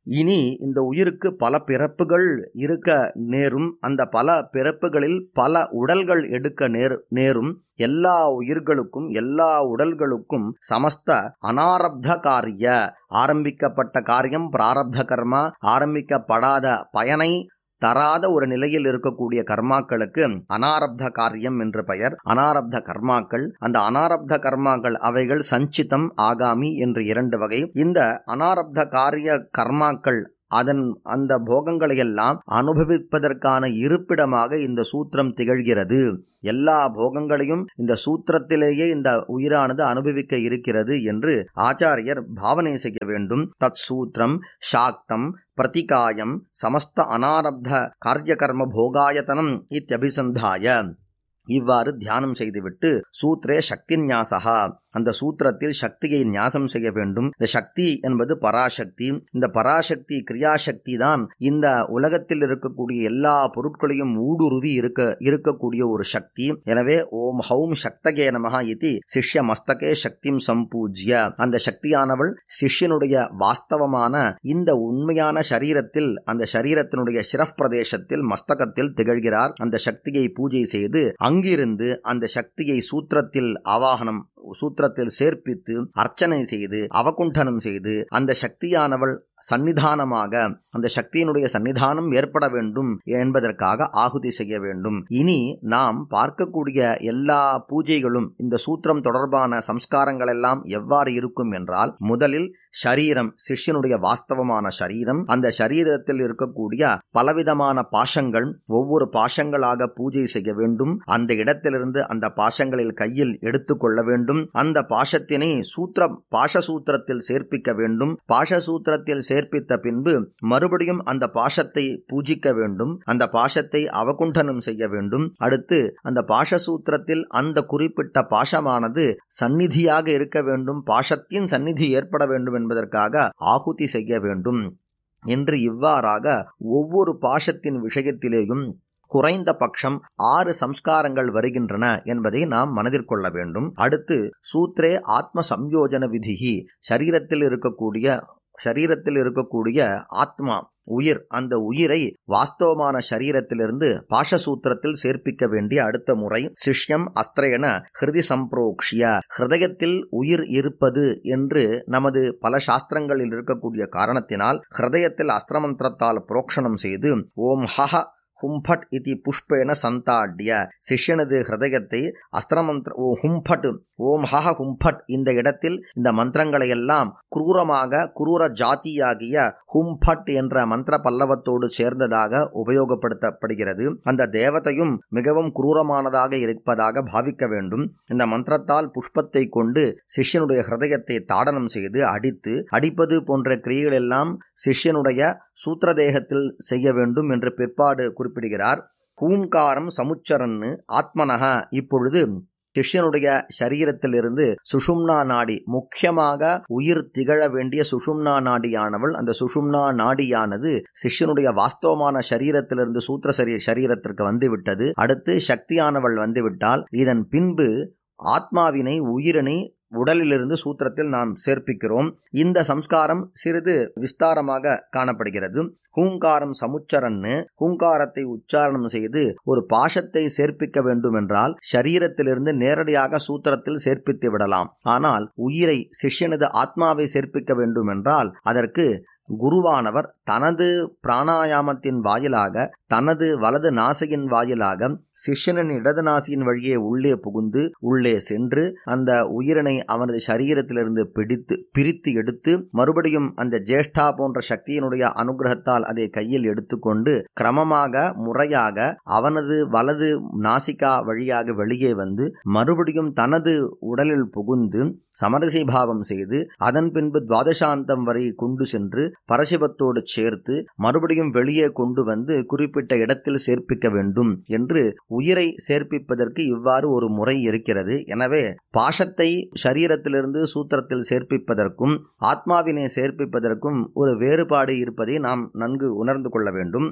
இனி இந்த உயிருக்கு பல பிறப்புகள் இருக்க நேரும். அந்த பல பிறப்புகளில் பல உடல்கள் எடுக்க நேர் நேரும் எல்லா உயிர்களுக்கும் எல்லா உடல்களுக்கும் சமஸ்த அனாரப்த காரிய, ஆரம்பிக்கப்பட்ட காரியம் பிராரப்த கர்மா, ஆரம்பிக்கப்படாத பயனை தராத ஒரு நிலையில் இருக்கக்கூடிய கர்மாக்களுக்கு அனாரப்த காரியம் என்று பெயர். அனாரப்த கர்மாக்கள், அந்த அனாரப்த கர்மாக்கள் அவைகள் சஞ்சிதம் ஆகாமி என்று இரண்டு வகை. இந்த அனாரப்த காரிய கர்மாக்கள் அதன் அந்த போகங்களை எல்லாம் அனுபவிப்பதற்கான இருப்பிடமாக இந்த சூத்திரம் திகழ்கிறது. எல்லா போகங்களையும் இந்த சூத்திரத்திலேயே இந்த உயிரானது அனுபவிக்க இருக்கிறது என்று ஆச்சாரியர் பாவனை செய்ய வேண்டும். தத் சூத்திரம் சாக்தம் பிரதிகாயம் சமஸ்த அனாரப்த காரியகர்ம போகாயத்தனம் இத்யபிசந்தாய. இவ்வாறு தியானம் செய்துவிட்டு சூத்ரே சக்தி ஞாசகா, அந்த சூத்திரத்தில் சக்தியை ஞாசம் செய்ய வேண்டும். இந்த சக்தி என்பது பராசக்தி. இந்த பராசக்தி கிரியாசக்தி தான் இந்த உலகத்தில் இருக்கக்கூடிய எல்லா பொருட்களையும் ஊடுருவி இருக்க இருக்கக்கூடிய ஒரு சக்தி. எனவே ஓம் ஹௌம் சக்தகே நமஹ இதி சிஷ்ய மஸ்தகே சக்திம் சம்பூஜ்ய, அந்த சக்தியானவள் சிஷ்யனுடைய வாஸ்தவமான இந்த உண்மையான சரீரத்தில், அந்த சரீரத்தினுடைய சிரப் பிரதேசத்தில் மஸ்தகத்தில் திகழ்கிறார். அந்த சக்தியை பூஜை செய்து அங்கிருந்து அந்த சக்தியை சூத்திரத்தில் ஆவாகனம் சூத்திரத்தில் சேர்ப்பித்து அர்ச்சனை செய்து அவகுண்டனம் செய்து அந்த சக்தியானவள் சன்னிதானமாக, அந்த சக்தியினுடைய சன்னிதானம் ஏற்பட வேண்டும் என்பதற்காக ஆகுதி செய்ய வேண்டும். இனி நாம் பார்க்கக்கூடிய எல்லா பூஜைகளும் இந்த சூத்திரம் தொடர்பான சம்ஸ்காரங்கள் எல்லாம் எவ்வாறு இருக்கும் என்றால், முதலில் ஷரீரம், சிஷ்யனுடைய வாஸ்தவமான ஷரீரம், அந்த ஷரீரத்தில் இருக்கக்கூடிய பலவிதமான பாசங்கள், ஒவ்வொரு பாசங்களாக பூஜை செய்ய வேண்டும். அந்த இடத்திலிருந்து அந்த பாசங்களில் கையில் எடுத்துக்கொள்ள வேண்டும். அந்த பாசத்தினை சூத்திர பாசசூத்திரத்தில் சேர்ப்பிக்க வேண்டும். பாசசூத்திரத்தில் சேர்ப்பித்த பின்பு மறுபடியும் அந்த பாசத்தை பூஜிக்க வேண்டும். அந்த பாசத்தை அவகுண்டனம் செய்ய வேண்டும். அடுத்து அந்த பாசசூத்திரத்தில் அந்த குறிப்பிட்ட பாசமானது சந்நிதியாக இருக்க வேண்டும். பாசத்தின் சந்நிதி ஏற்பட வேண்டும் என்பதற்காக ஆகுதி செய்ய வேண்டும் என்று இவ்வாறாக ஒவ்வொரு பாசத்தின் விஷயத்திலேயும் குறைந்த பட்சம் ஆறு சம்ஸ்காரங்கள் வருகின்றன என்பதை நாம் மனதில் கொள்ள வேண்டும். அடுத்து சூத்ரே ஆத்ம சம்யோஜன விதிஹி, சரீரத்தில் இருக்கக்கூடிய சரீரத்தில் இருக்கக்கூடிய ஆத்மா உயிர், அந்த உயிரை வாஸ்தவமான சரீரத்திலிருந்து பாஷசூத்திரத்தில் சேர்ப்பிக்க வேண்டிய அடுத்த முறை சிஷ்யம் அஸ்திரேன ஹிருதி சம்பிரோக்ஷிய, ஹிருதயத்தில் உயிர் இருப்பது என்று நமது பல சாஸ்திரங்களில் இருக்கக்கூடிய காரணத்தினால் ஹிருதயத்தில் அஸ்திரமந்திரத்தால் புரோக்ஷணம் செய்து ஓம் ஹஹ ஹும்பட் இதி புஷ்பேன சந்தாட்ய, சிஷ்யனது ஹிருதயத்தை அஸ்திரமந்திர ஓ ஹும்பட் ஓம் ஹஹ ஹும்பட் இந்த இடத்தில் இந்த மந்திரங்களை எல்லாம் குரூரமாக குரூர ஜாதியாகிய ஹும்பட் என்ற மந்திர பல்லவத்தோடு சேர்ந்ததாக உபயோகப்படுத்தப்படுகிறது. அந்த தேவதையும் மிகவும் குரூரமானதாக இருப்பதாக பாவிக்க வேண்டும். இந்த மந்திரத்தால் புஷ்பத்தை கொண்டு சிஷ்யனுடைய ஹிருதயத்தை தாடனம் செய்து அடித்து, அடிப்பது போன்ற கிரியைகள் எல்லாம் சிஷ்யனுடைய சூத்திரதேகத்தில் செய்ய வேண்டும் என்று பிற்பாடு குறிப்பிடுகிறார். ஹூங்காரம் சமுச்சரன்னு ஆத்மனக, இப்பொழுது சிஷ்யனுடைய சரீரத்திலிருந்து சுஷும்னா நாடி, முக்கியமாக உயிர் திகழ வேண்டிய சுஷும்னா நாடியானவள், அந்த சுஷும்னா நாடியானது சிஷ்யனுடைய வாஸ்தவமான சரீரத்திலிருந்து சூத்திர சரீரத்திற்கு வந்துவிட்டது. அடுத்து சக்தியானவள் வந்துவிட்டால் இதன் பின்பு ஆத்மாவினை உயிரினை உடலிலிருந்து சூத்திரத்தில் நாம் சேர்ப்பிக்கிறோம். இந்த சம்ஸ்காரம் சிறிது விஸ்தாரமாக காணப்படுகிறது. ஹூங்காரம் சமுச்சரன்னு, ஹூங்காரத்தை உச்சாரணம் செய்து ஒரு பாஷத்தை சேர்ப்பிக்க வேண்டும் என்றால் சரீரத்திலிருந்து நேரடியாக சூத்திரத்தில் சேர்ப்பித்து விடலாம். ஆனால் உயிரை, சிஷ்யனது ஆத்மாவை சேர்ப்பிக்க வேண்டும் என்றால் அதற்கு குருவானவர் தனது பிராணாயாமத்தின் வாயிலாக, தனது வலது நாசியின் வாயிலாக சிஷ்யனின் இடது நாசியின் வழியே உள்ளே புகுந்து உள்ளே சென்று அந்த உயிரினை அவனது சரீரத்திலிருந்து பிடித்து பிரித்து எடுத்து மறுபடியும் அந்த ஜேஷ்டா போன்ற சக்தியினுடைய அனுகிரகத்தால் அதை கையில் எடுத்துக்கொண்டு கிரமமாக முறையாக அவனது வலது நாசிகா வழியாக வெளியே வந்து மறுபடியும் தனது உடலில் புகுந்து சமரசி பாவம் செய்து அதன் பின்பு துவாதசாந்தம் வரை கொண்டு சென்று பரசிவத்தோடு சேர்த்து மறுபடியும் வெளியே கொண்டு வந்து குறிப்பிட்ட இடத்தில் சேர்ப்பிக்க வேண்டும் என்று உயிரை சேர்ப்பிப்பதற்கு இவ்வாறு ஒரு முறை இருக்கிறது. எனவே பாஷத்தை சரீரத்திலிருந்து சூத்திரத்தில் சேர்ப்பிப்பதற்கும் ஆத்மாவினை சேர்ப்பிப்பதற்கும் ஒரு வேறுபாடு இருப்பதை நாம் நன்கு உணர்ந்து கொள்ள வேண்டும்.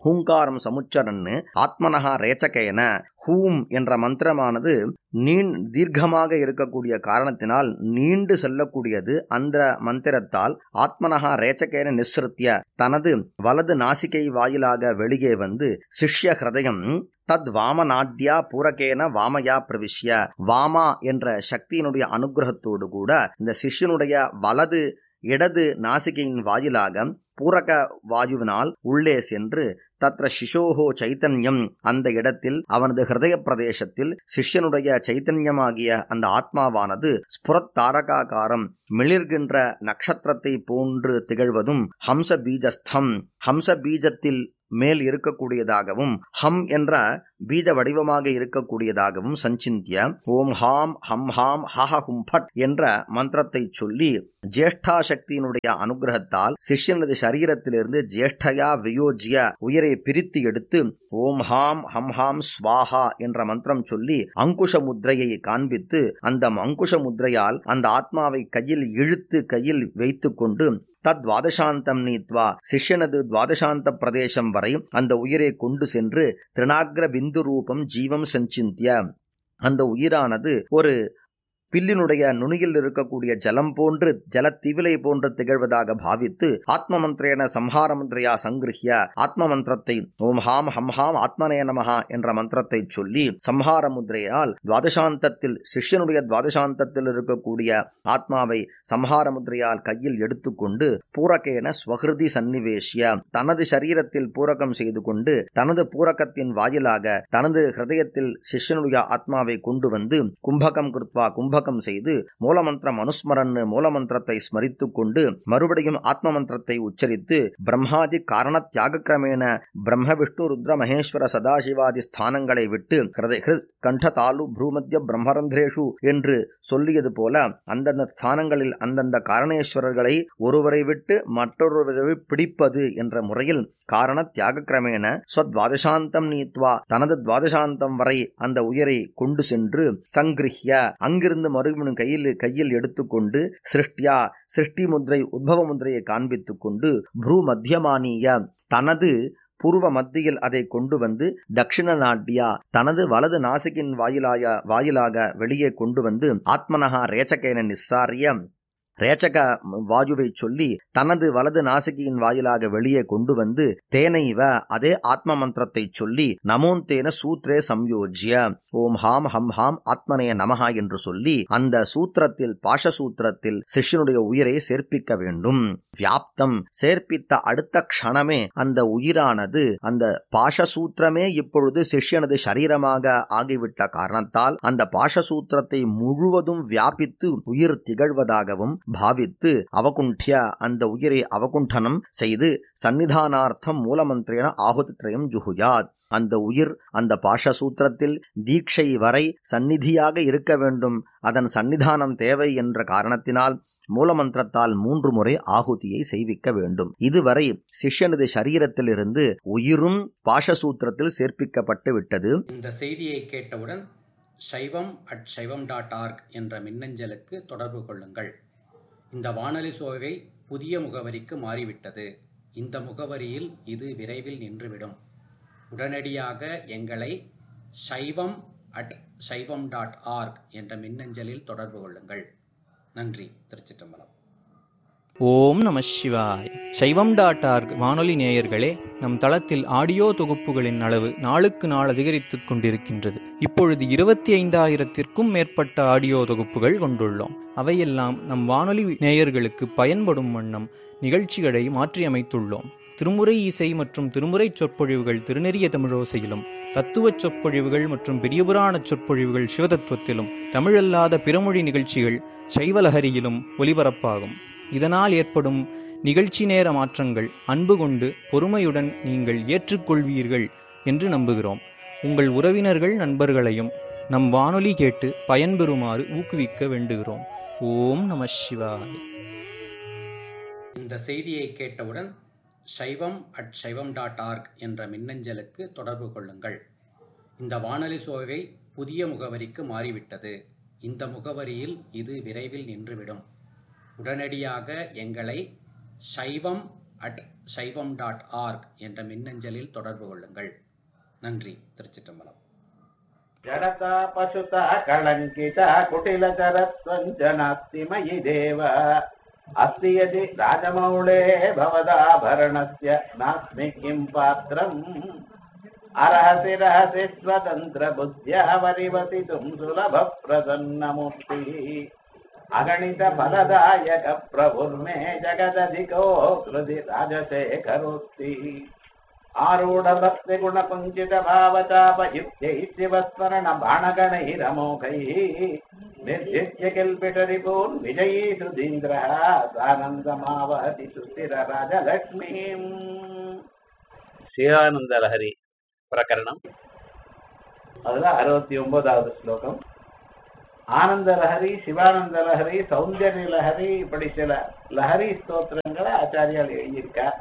ஹூங்காரம் சமுச்சரன்னு ஆத்மனஹா ரேச்சகேன. ஹூம் என்ற மந்திரமானது நீண் தீர்க்கமாக இருக்கக்கூடிய காரணத்தினால் நீண்டு செல்லக்கூடியது. அந்த மந்திரத்தால் ஆத்மனஹா ரேச்சகேன நிஸ்ருத்திய தனது வலது நாசிகை வாயிலாக வெளியே வந்து சிஷ்ய ஹிருதயம் தத் வாமநாட்யா பூரகேன வாமயா பிரவிஷ்ய. வாமா என்ற சக்தியினுடைய அனுகிரகத்தோடு கூட இந்த சிஷ்யனுடைய வலது இடது நாசிகையின் வாயிலாக பூரக வாயுவினால் உள்ளே சென்று தத்ர சிசோஹோ சைத்தன்யம், அந்த இடத்தில் அவனது ஹிருதய பிரதேசத்தில் சிஷ்யனுடைய சைத்தன்யமாகிய அந்த ஆத்மாவானது ஸ்புரத் தாரகாகாரம் மிளிர்கின்ற நட்சத்திரத்தை போன்று திகழ்வதும் ஹம்ச பீஜஸ்தம் ஹம்ச பீஜத்தில் மேல் இருக்கக்கூடியதாகவும் ஹம் என்ற பீஜ வடிவமாக இருக்கக்கூடியதாகவும் சஞ்சிந்திய ஓம் ஹாம் ஹம் ஹாம் ஹஹ ஹும் ஃபட் என்ற மந்திரத்தை சொல்லி ஜேஷ்டா சக்தியினுடைய அனுகிரகத்தால் சிஷ்யனது சரீரத்திலிருந்து ஜேஷ்டயா வியோஜ்ய உயிரை பிரித்து எடுத்து ஓம் ஹாம் ஹம் ஹாம் ஸ்வாஹா என்ற மந்திரம் சொல்லி அங்குஷ முத்திரையை காண்பித்து அந்த அங்குஷ முத்திரையால் அந்த ஆத்மாவை கையில் இழுத்து கையில் வைத்து கொண்டு தத் துவாதசாந்தம் நீத்வா சிஷ்யனது துவாதசாந்த பிரதேசம் வரை அந்த உயிரை கொண்டு சென்று திருநாக்ர பிந்து ரூபம் ஜீவம் சஞ்சிந்திய அந்த உயிரானது ஒரு பில்லினுடைய நுனியில் இருக்கக்கூடிய ஜலம் போன்று ஜலத்திவிலை போன்று திகழ்வதாக பாவித்து ஆத்ம மந்திரேன சம்ஹார மந்திரையா சங்கிருஹ்ய ஆத்ம மந்திரத்தை ஓம் ஹாம் ஹம் ஹாம் ஆத்மனே நமஹா என்ற மந்திரத்தை சொல்லி சம்ஹார முத்திரையால் துவாதசாந்தத்தில் சிஷ்யனுடைய துவாதசாந்தத்தில் இருக்கக்கூடிய ஆத்மாவை சம்ஹார முத்திரையால் கையில் எடுத்துக்கொண்டு பூரகேன ஸ்வஹிருதி சன்னிவேஷ்ய தனது சரீரத்தில் பூரகம் செய்து கொண்டு தனது பூரகத்தின் வாயிலாக தனது ஹிருதயத்தில் சிஷ்யனுடைய ஆத்மாவை கொண்டு வந்து கும்பகம் கிருத்வா கும்ப செய்து மூலமந்திரம் அனுஸ்மரன் மூலமந்திரத்தை ஸ்மரித்து கொண்டு மறுபடியும் ஆத்ம மந்திரத்தை உச்சரித்து பிரம்மாதி காரண தியாக கிரமேண பிரம்ம விஷ்ணு ருத்ர மகேஸ்வர சதாசிவாதி ஸ்தானங்களை விட்டு கண்ட தாலு ப்ரூமத்திய பிரம்மரந்திரேஷு என்று சொல்லியது போல அந்தந்த ஸ்தானங்களில் அந்தந்த காரணேஸ்வரர்களை ஒருவரை விட்டு மற்றொருவரை பிடிப்பது என்ற முறையில் காரண தியாக கிரமேண ஸ்வத்வாதசாந்தம் நீத்வா தனது துவாதசாந்தம் வரை அந்த உயிரை கொண்டு சென்று சங்கிருஹ்ய அங்கிருந்து மறுபடியும் கையில் கையில் எடுத்துக்கொண்டு சிருஷ்டியா சிருஷ்டி முத்திரை உத்பவ முத்திரையை காண்பித்துக் கொண்டு ப்ரூ மத்தியமானிய தனது பூர்வ மத்தியில் அதை கொண்டு வந்து தட்சிண நாட்டியா தனது வலது நாசிகின் வாயிலாய வாயிலாக வெளியே கொண்டு வந்து ஆத்மனஹா ரேச்சகேன நிஸ்ஸாரிய ரேச்சக வாயுவை சொல்லி தனது வலது நாசிகியின் வாயிலாக வெளியே கொண்டு வந்து தேனைவ அதே ஆத்ம மந்திரத்தை சொல்லி நமோந்தேன சூத்ரே சம்யோஜ்ய ஓம் ஹாம் ஹம் ஹாம் ஆத்மனே நமஹா என்று சொல்லி அந்த சூத்திரத்தில் பாஷசூத்திரத்தில் சிஷ்யனுடைய உயிரை சேர்ப்பிக்க வேண்டும். வியாப்தம் சேர்ப்பித்த அடுத்த க்ஷணமே அந்த உயிரானது அந்த பாஷசூத்திரமே இப்பொழுது சிஷ்யனது சரீரமாக ஆகிவிட்ட காரணத்தால் அந்த பாஷசூத்திரத்தை முழுவதும் வியாபித்து உயிர் திகழ்வதாகவும் பாவித்து அவகுண்டிய அந்த உயிரை அவகுண்டனம் செய்து சன்னிதானார்த்தம் மூலமந்திரேன ஆகுதித்ரயம் ஜுஹுயாத் அந்த உயிர் அந்த பாஷசூத்திரத்தில் தீட்சை வரை சந்நிதியாக இருக்க வேண்டும். அதன் சன்னிதானம் தேவை என்ற காரணத்தினால் மூலமந்திரத்தால் மூன்று முறை ஆகுதியை செய்விக்க வேண்டும். இதுவரை சிஷ்யனது சரீரத்திலிருந்து உயிரும் பாஷசூத்திரத்தில் சேர்ப்பிக்கப்பட்டு விட்டது. இந்த செய்தியை கேட்டவுடன் சைவம் அட் சைவம் டாட் ஆர்க் என்ற மின்னஞ்சலுக்கு தொடர்பு கொள்ளுங்கள். இந்த வானொலி சோவை புதிய முகவரிக்கு மாறிவிட்டது. இந்த முகவரியில் இது விரைவில் நின்றுவிடும். உடனடியாக எங்களை சைவம் அட் சைவம் டாட் ஆர்க் என்ற மின்னஞ்சலில் தொடர்பு கொள்ளுங்கள். நன்றி. திருச்சிற்றம்பலம். ஓம் நம சிவாய். சைவம் டாட் ஆர்க் வானொலி நேயர்களே, நம் தளத்தில் ஆடியோ தொகுப்புகளின் அளவு நாளுக்கு நாள் அதிகரித்துக் கொண்டிருக்கின்றது. இப்பொழுது இருபத்தி ஐந்தாயிரத்திற்கும் மேற்பட்ட ஆடியோ தொகுப்புகள் கொண்டுள்ளோம். அவையெல்லாம் நம் வானொலி நேயர்களுக்கு பயன்படும் வண்ணம் நிகழ்ச்சிகளை மாற்றியமைத்துள்ளோம். திருமுறை இசை மற்றும் திருமுறை சொற்பொழிவுகள் திருநெறிய தமிழோசையிலும், தத்துவச் சொற்பொழிவுகள் மற்றும் பெரியபுராண சொற்பொழிவுகள் சிவதத்துவத்திலும், தமிழல்லாத பிறமொழி நிகழ்ச்சிகள் சைவலஹரியிலும் ஒலிபரப்பாகும். இதனால் ஏற்படும் நிகழ்ச்சி நேர மாற்றங்கள் அன்பு கொண்டு பொறுமையுடன் நீங்கள் ஏற்றுக்கொள்வீர்கள் என்று நம்புகிறோம். உங்கள் உறவினர்கள் நண்பர்களையும் நம் வானொலி கேட்டு பயன்பெறுமாறு ஊக்குவிக்க வேண்டுகிறோம். ஓம் நம சிவாய். இந்த செய்தியை கேட்டவுடன் சைவம் அட் சைவம் டாட் ஆர்க் என்ற மின்னஞ்சலுக்கு தொடர்பு கொள்ளுங்கள். இந்த வானொலி சோவை புதிய முகவரிக்கு மாறிவிட்டது. இந்த முகவரியில் இது விரைவில் நின்றுவிடும். உடனடியாக எங்களை சைவம் அட் சைவம் டாட் ஆர்க் என்ற மின்னஞ்சலில் தொடர்பு கொள்ளுங்கள். நன்றி. திருச்சிற்றம்பலம். ஜடதா பசுதா கலங்கிதா குட்டிலச்சரத்வஞ்ச நாஸ்தி மயி தேவ அஸ்தி யதி ராஜமௌளே பவதாபரணஸ்ய நாஸ்மி கிம் பாத்ரம் அரஹசி ரஹசி ஸ்வதந்திர புத்யா வரிவசிதும் சுலப பிரசன்னமூர்த்தி அகணித பலதாயக பிரபுர்மே ஜகததிகோ கிருதி ராஜசேகரோக்தி ஆரூಢ பக்தி குண குஞ்சித பாவதாபயுக்தை சிவஸ்மரண பாணகணைரமோகை நிர்ஜித்ய கில்பிஷரிபூன் விஜயீ சுதீந்திர சானந்தமாவதி சுஸ்திர ராஜலக்ஷ்மீம். சிவானந்த லஹரி பிரகரணம், அதுல அறுபத்தி ஒன்பதாவது ஸ்லோகம். ஆனந்த லஹரி, சிவானந்த லஹரி, சௌந்தர்ய லஹரி, இப்படி சில லஹரி ஸ்தோத்திரங்களை ஆச்சாரியால் எழுதியிருக்கார்.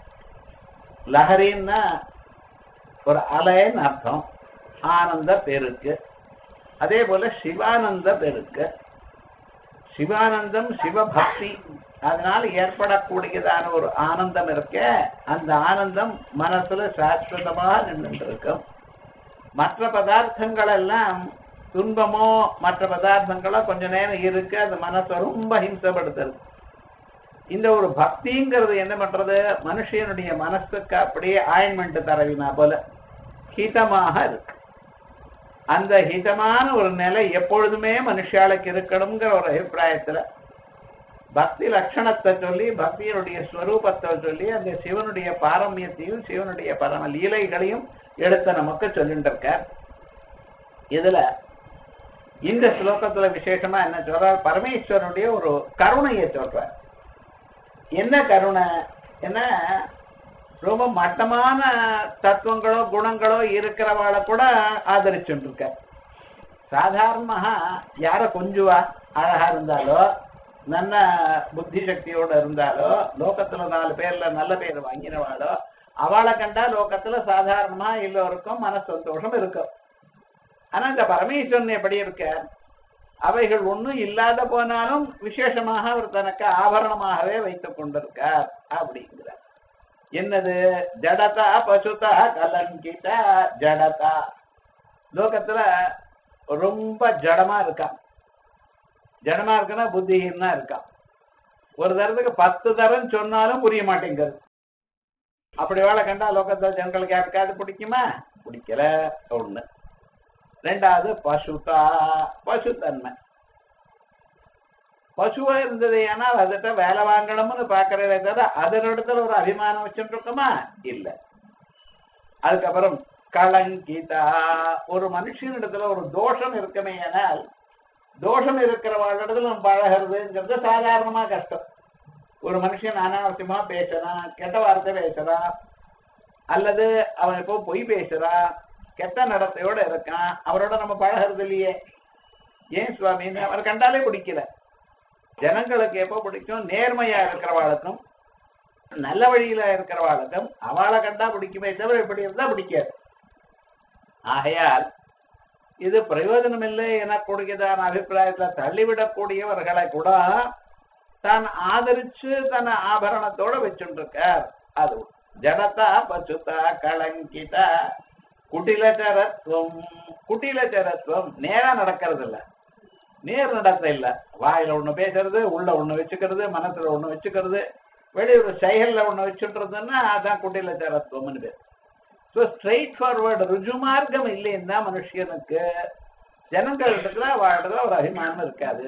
லஹரின்னா ஒரு அலைன்னு அர்த்தம், ஆனந்த பெருக்கு. அதே போல சிவானந்த பெருக்கு, சிவானந்தம் சிவபக்தி, அதனால ஏற்படக்கூடியதான ஒரு ஆனந்தம் இருக்க, அந்த ஆனந்தம் மனசுல சாஸ்வதமாக நின்று இருக்கும். மற்ற பதார்த்தங்கள் எல்லாம் துன்பமோ மற்ற பதார்த்தங்களோ கொஞ்ச நேரம் இருக்கு, அது மனசை ரொம்ப ஹிம்சப்படுத்துறது. இந்த ஒரு பக்திங்கிறது என்ன பண்றது, மனுஷனுடைய மனசுக்கு அப்படியே ஆயின்மெண்ட் தரவினா போல ஹிதமாக இருக்கு. அந்த ஹிதமான ஒரு நிலை எப்பொழுதுமே மனுஷாளுக்கு இருக்கணுங்கிற ஒரு அபிப்பிராயத்துல பக்தி லட்சணத்தை சொல்லி, பக்தியினுடைய ஸ்வரூபத்தை சொல்லி, அந்த சிவனுடைய பாரமியத்தையும் சிவனுடைய பரம லீலைகளையும் எடுத்த நமக்கு சொல்லிட்டு இருக்கார். இதுல இந்த ஸ்லோகத்துல விசேஷமா என்ன சொல்றார், பரமேஸ்வரனுடைய ஒரு கருணையை சொல்றார். என்ன கருணை, என்ன ரொம்ப மட்டமான தத்துவங்களோ குணங்களோ இருக்கிறவாளை கூட ஆதரிச்சுட்டு இருக்க. சாதாரணமாக யார கொஞ்சுவா, அழகா இருந்தாலோ நல்ல புத்தி சக்தியோட இருந்தாலோ லோகத்துல நாலு பேர்ல நல்ல பேர் வாங்கினவாளோ அவளை கண்டா லோகத்துல சாதாரணமா எல்லோருக்கும் மன சந்தோஷம் இருக்கும். ஆனா இந்த பரமேஸ்வரன் எப்படி இருக்க, அவைகள் ஒன்றும் இல்லாத போனாலும் விசேஷமாக அவர் தனக்கு ஆபரணமாகவே வைத்துக் கொண்டிருக்கார் அப்படிங்கிறார். என்னது, ஜடதா பசுதா கலங்கிதா. ஜடதா லோகத்துல ரொம்ப ஜடமா இருக்கான். ஜடமா இருக்குன்னா புத்திஹீனா இருக்கான். ஒரு தரத்துக்கு பத்து தரம் சொன்னாலும் புரிய மாட்டேங்கிறது. அப்படி வேலை கண்டா லோகத்துல ஜனங்களுக்கு யாருக்காவது பிடிக்குமா, பிடிக்கல. ஒண்ணு. ரெண்டாவது பசுதா, பசுத்தன்மை. பசுவா இருந்தது ஏன்னா அதுகிட்ட வேலை வாங்கணும்னு பாக்குறதே தவிர அதனிடத்துல ஒரு அபிமானம் வச்சுட்டு இருக்கோமா, இல்ல. அதுக்கப்புறம் கலங்கிதா, ஒரு மனுஷனிடத்துல ஒரு தோஷம் இருக்குமே, ஆனால் தோஷம் இருக்கிறவங்களிடத்துல நம்ம பழகிறதுங்கிறது சாதாரணமா கஷ்டம். ஒரு மனுஷன் அனாவசியமா பேசுறான், கெட்ட வார்த்தை பேசுறான், அல்லது அவன் இப்போ பொய் பேசுறான், கெட்ட நடத்தையோட இருக்கான், அவரோட நம்ம பழகிறது இல்லையே. ஏன் சுவாமின்னு அவர் கண்டாலே பிடிக்கல. ஜனங்களுக்கு எப்போ பிடிக்கும், நேர்மையா இருக்கிறவாளுக்கும் நல்ல வழியில இருக்கிறவாளுக்கும் அவளை கண்டா பிடிக்குமே தவிர இப்படி இருந்தா பிடிக்காது. ஆகையால் இது பிரயோஜனம் இல்லை எனக்கூடியதான அபிப்பிராயத்துல தள்ளிவிடக்கூடியவர்களை கூட தான் ஆதரிச்சு தன் ஆபரணத்தோட வச்சுட்டு இருக்கார். அது ஜடதா பசுதா கலங்கிதா. குட்டிலச்சரத்துவம், குட்டிலச்சரத்துவம் நேரா நடக்கிறது இல்ல, நேர் நடத்த இல்ல. வாயில ஒண்ணு பேசுறது, உள்ள ஒண்ணு வச்சுக்கிறது, மனசுல ஒண்ணு வச்சுக்கிறது, வெளியூர் செயல்ல ஒண்ணு வச்சுட்டுறதுன்னா அதான் குட்டிலச்சரத்துவம்னு பேர். ஸோ ஸ்ட்ரெயிட் ஃபார்வர்டு ருஜு மார்க்கம் இல்லைன்னா மனுஷனுக்கு ஜனங்கள் இருக்கிற வாழ்றதுல ஒரு அபிமானம் இருக்காது.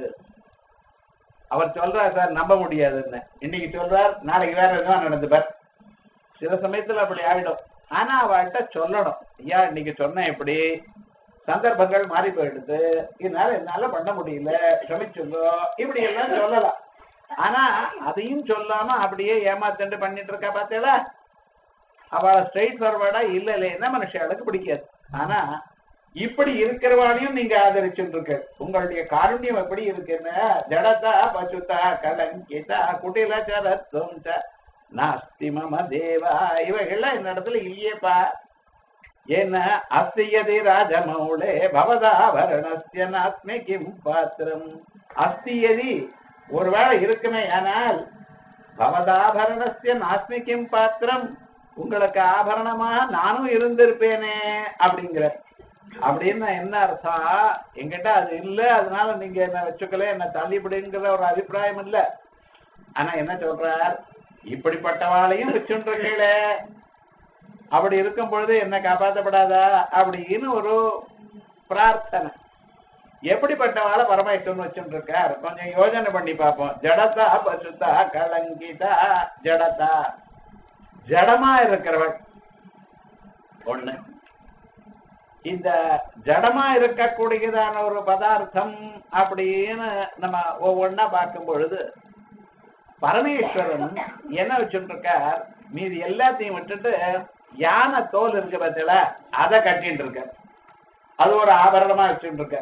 அவர் சொல்றார் சார் நம்ப முடியாதுன்னு, இன்னைக்கு சொல்றார் நாளைக்கு வேற எதுவும் நடந்துப்பார். சில சமயத்துல அப்படி ஆயிடும். ஆனா அவள்கிட்ட சொல்லணும், ஐயா இன்னைக்கு சொன்ன எப்படி சந்தர்ப்பங்கள் மாறி போயிடுது, இதனால என்னால பண்ண முடியல, க்ஷமிச்சுங்கோ, இப்படி எல்லாம் சொல்லலாம். ஆனா அதையும் சொல்லாம அப்படியே ஏமாத்தண்டு பண்ணிட்டு இருக்கா பார்த்தேடா, அவளை ஸ்ட்ரெயிட் ஃபார்வர்டா இல்ல இல்லைன்னா மனுஷாளுக்கு பிடிக்காது. ஆனா இப்படி இருக்கிறவாளையும் நீங்க ஆதரிச்சுட்டு இருக்க. உங்களுடைய காருண்யம் எப்படி இருக்குன்னு, ஜடதா பசுதா கலங்கிதா குட்டிலச்சரத்துவம் நாஸ்தி மம தேவா, இவைகள்லாம் இந்த இடத்துல இல்லையேப்பா. என்ன அஸ்தியதி ராஜமௌளே பவதாபரணஸ்ய நாஸ்மி கிம் பாத்திரம். அஸ்தியதி ஒருவேளை இருக்குமே ஆனால் பவதாபரணஸ்ய நாஸ்மி கிம் பாத்திரம், உங்களுக்கு ஆபரணமாக நானும் இருந்திருப்பேனே அப்படிங்கிற. அப்படின்னு என்ன அர்த்தம்? என்கிட்ட அது இல்ல, அதனால நீங்க என்ன வச்சுக்கல, என்ன தள்ளிவிடுங்கிற ஒரு அபிப்பிராயம் இல்ல. ஆனா என்ன சொல்றார், இப்படிப்பட்டவாளையும் வச்சுருக்கீங்களே, அப்படி இருக்கும் பொழுது என்ன காப்பாற்றப்படாதா அப்படின்னு ஒரு பிரார்த்தனை. எப்படிப்பட்டவாளை பரமேஸ்வரன் வச்சுட்டு இருக்கார், கொஞ்சம் யோஜனை பண்ணி பார்ப்போம். ஜடதா பசுதா கலங்கிதா, ஜடதா ஜடமா இருக்கிறவள் ஒண்ணு. இந்த ஜடமா இருக்கக்கூடியதான ஒரு பதார்த்தம் அப்படின்னு நம்ம ஒவ்வொன்னா பார்க்கும் பொழுது பரமேஸ்வரன் என்ன வச்சுட்டு இருக்கார், மீது எல்லாத்தையும் விட்டுட்டு யானை தோல் இருக்கு பத்தில அதை கட்டிட்டு இருக்க, அது ஒரு ஆபரணமா வச்சுட்டு இருக்க.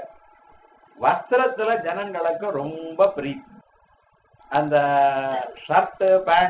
வஸ்திரத்துல ஜனங்களுக்கு ரொம்ப பிரீ, அந்த ஷர்ட் பேண்ட்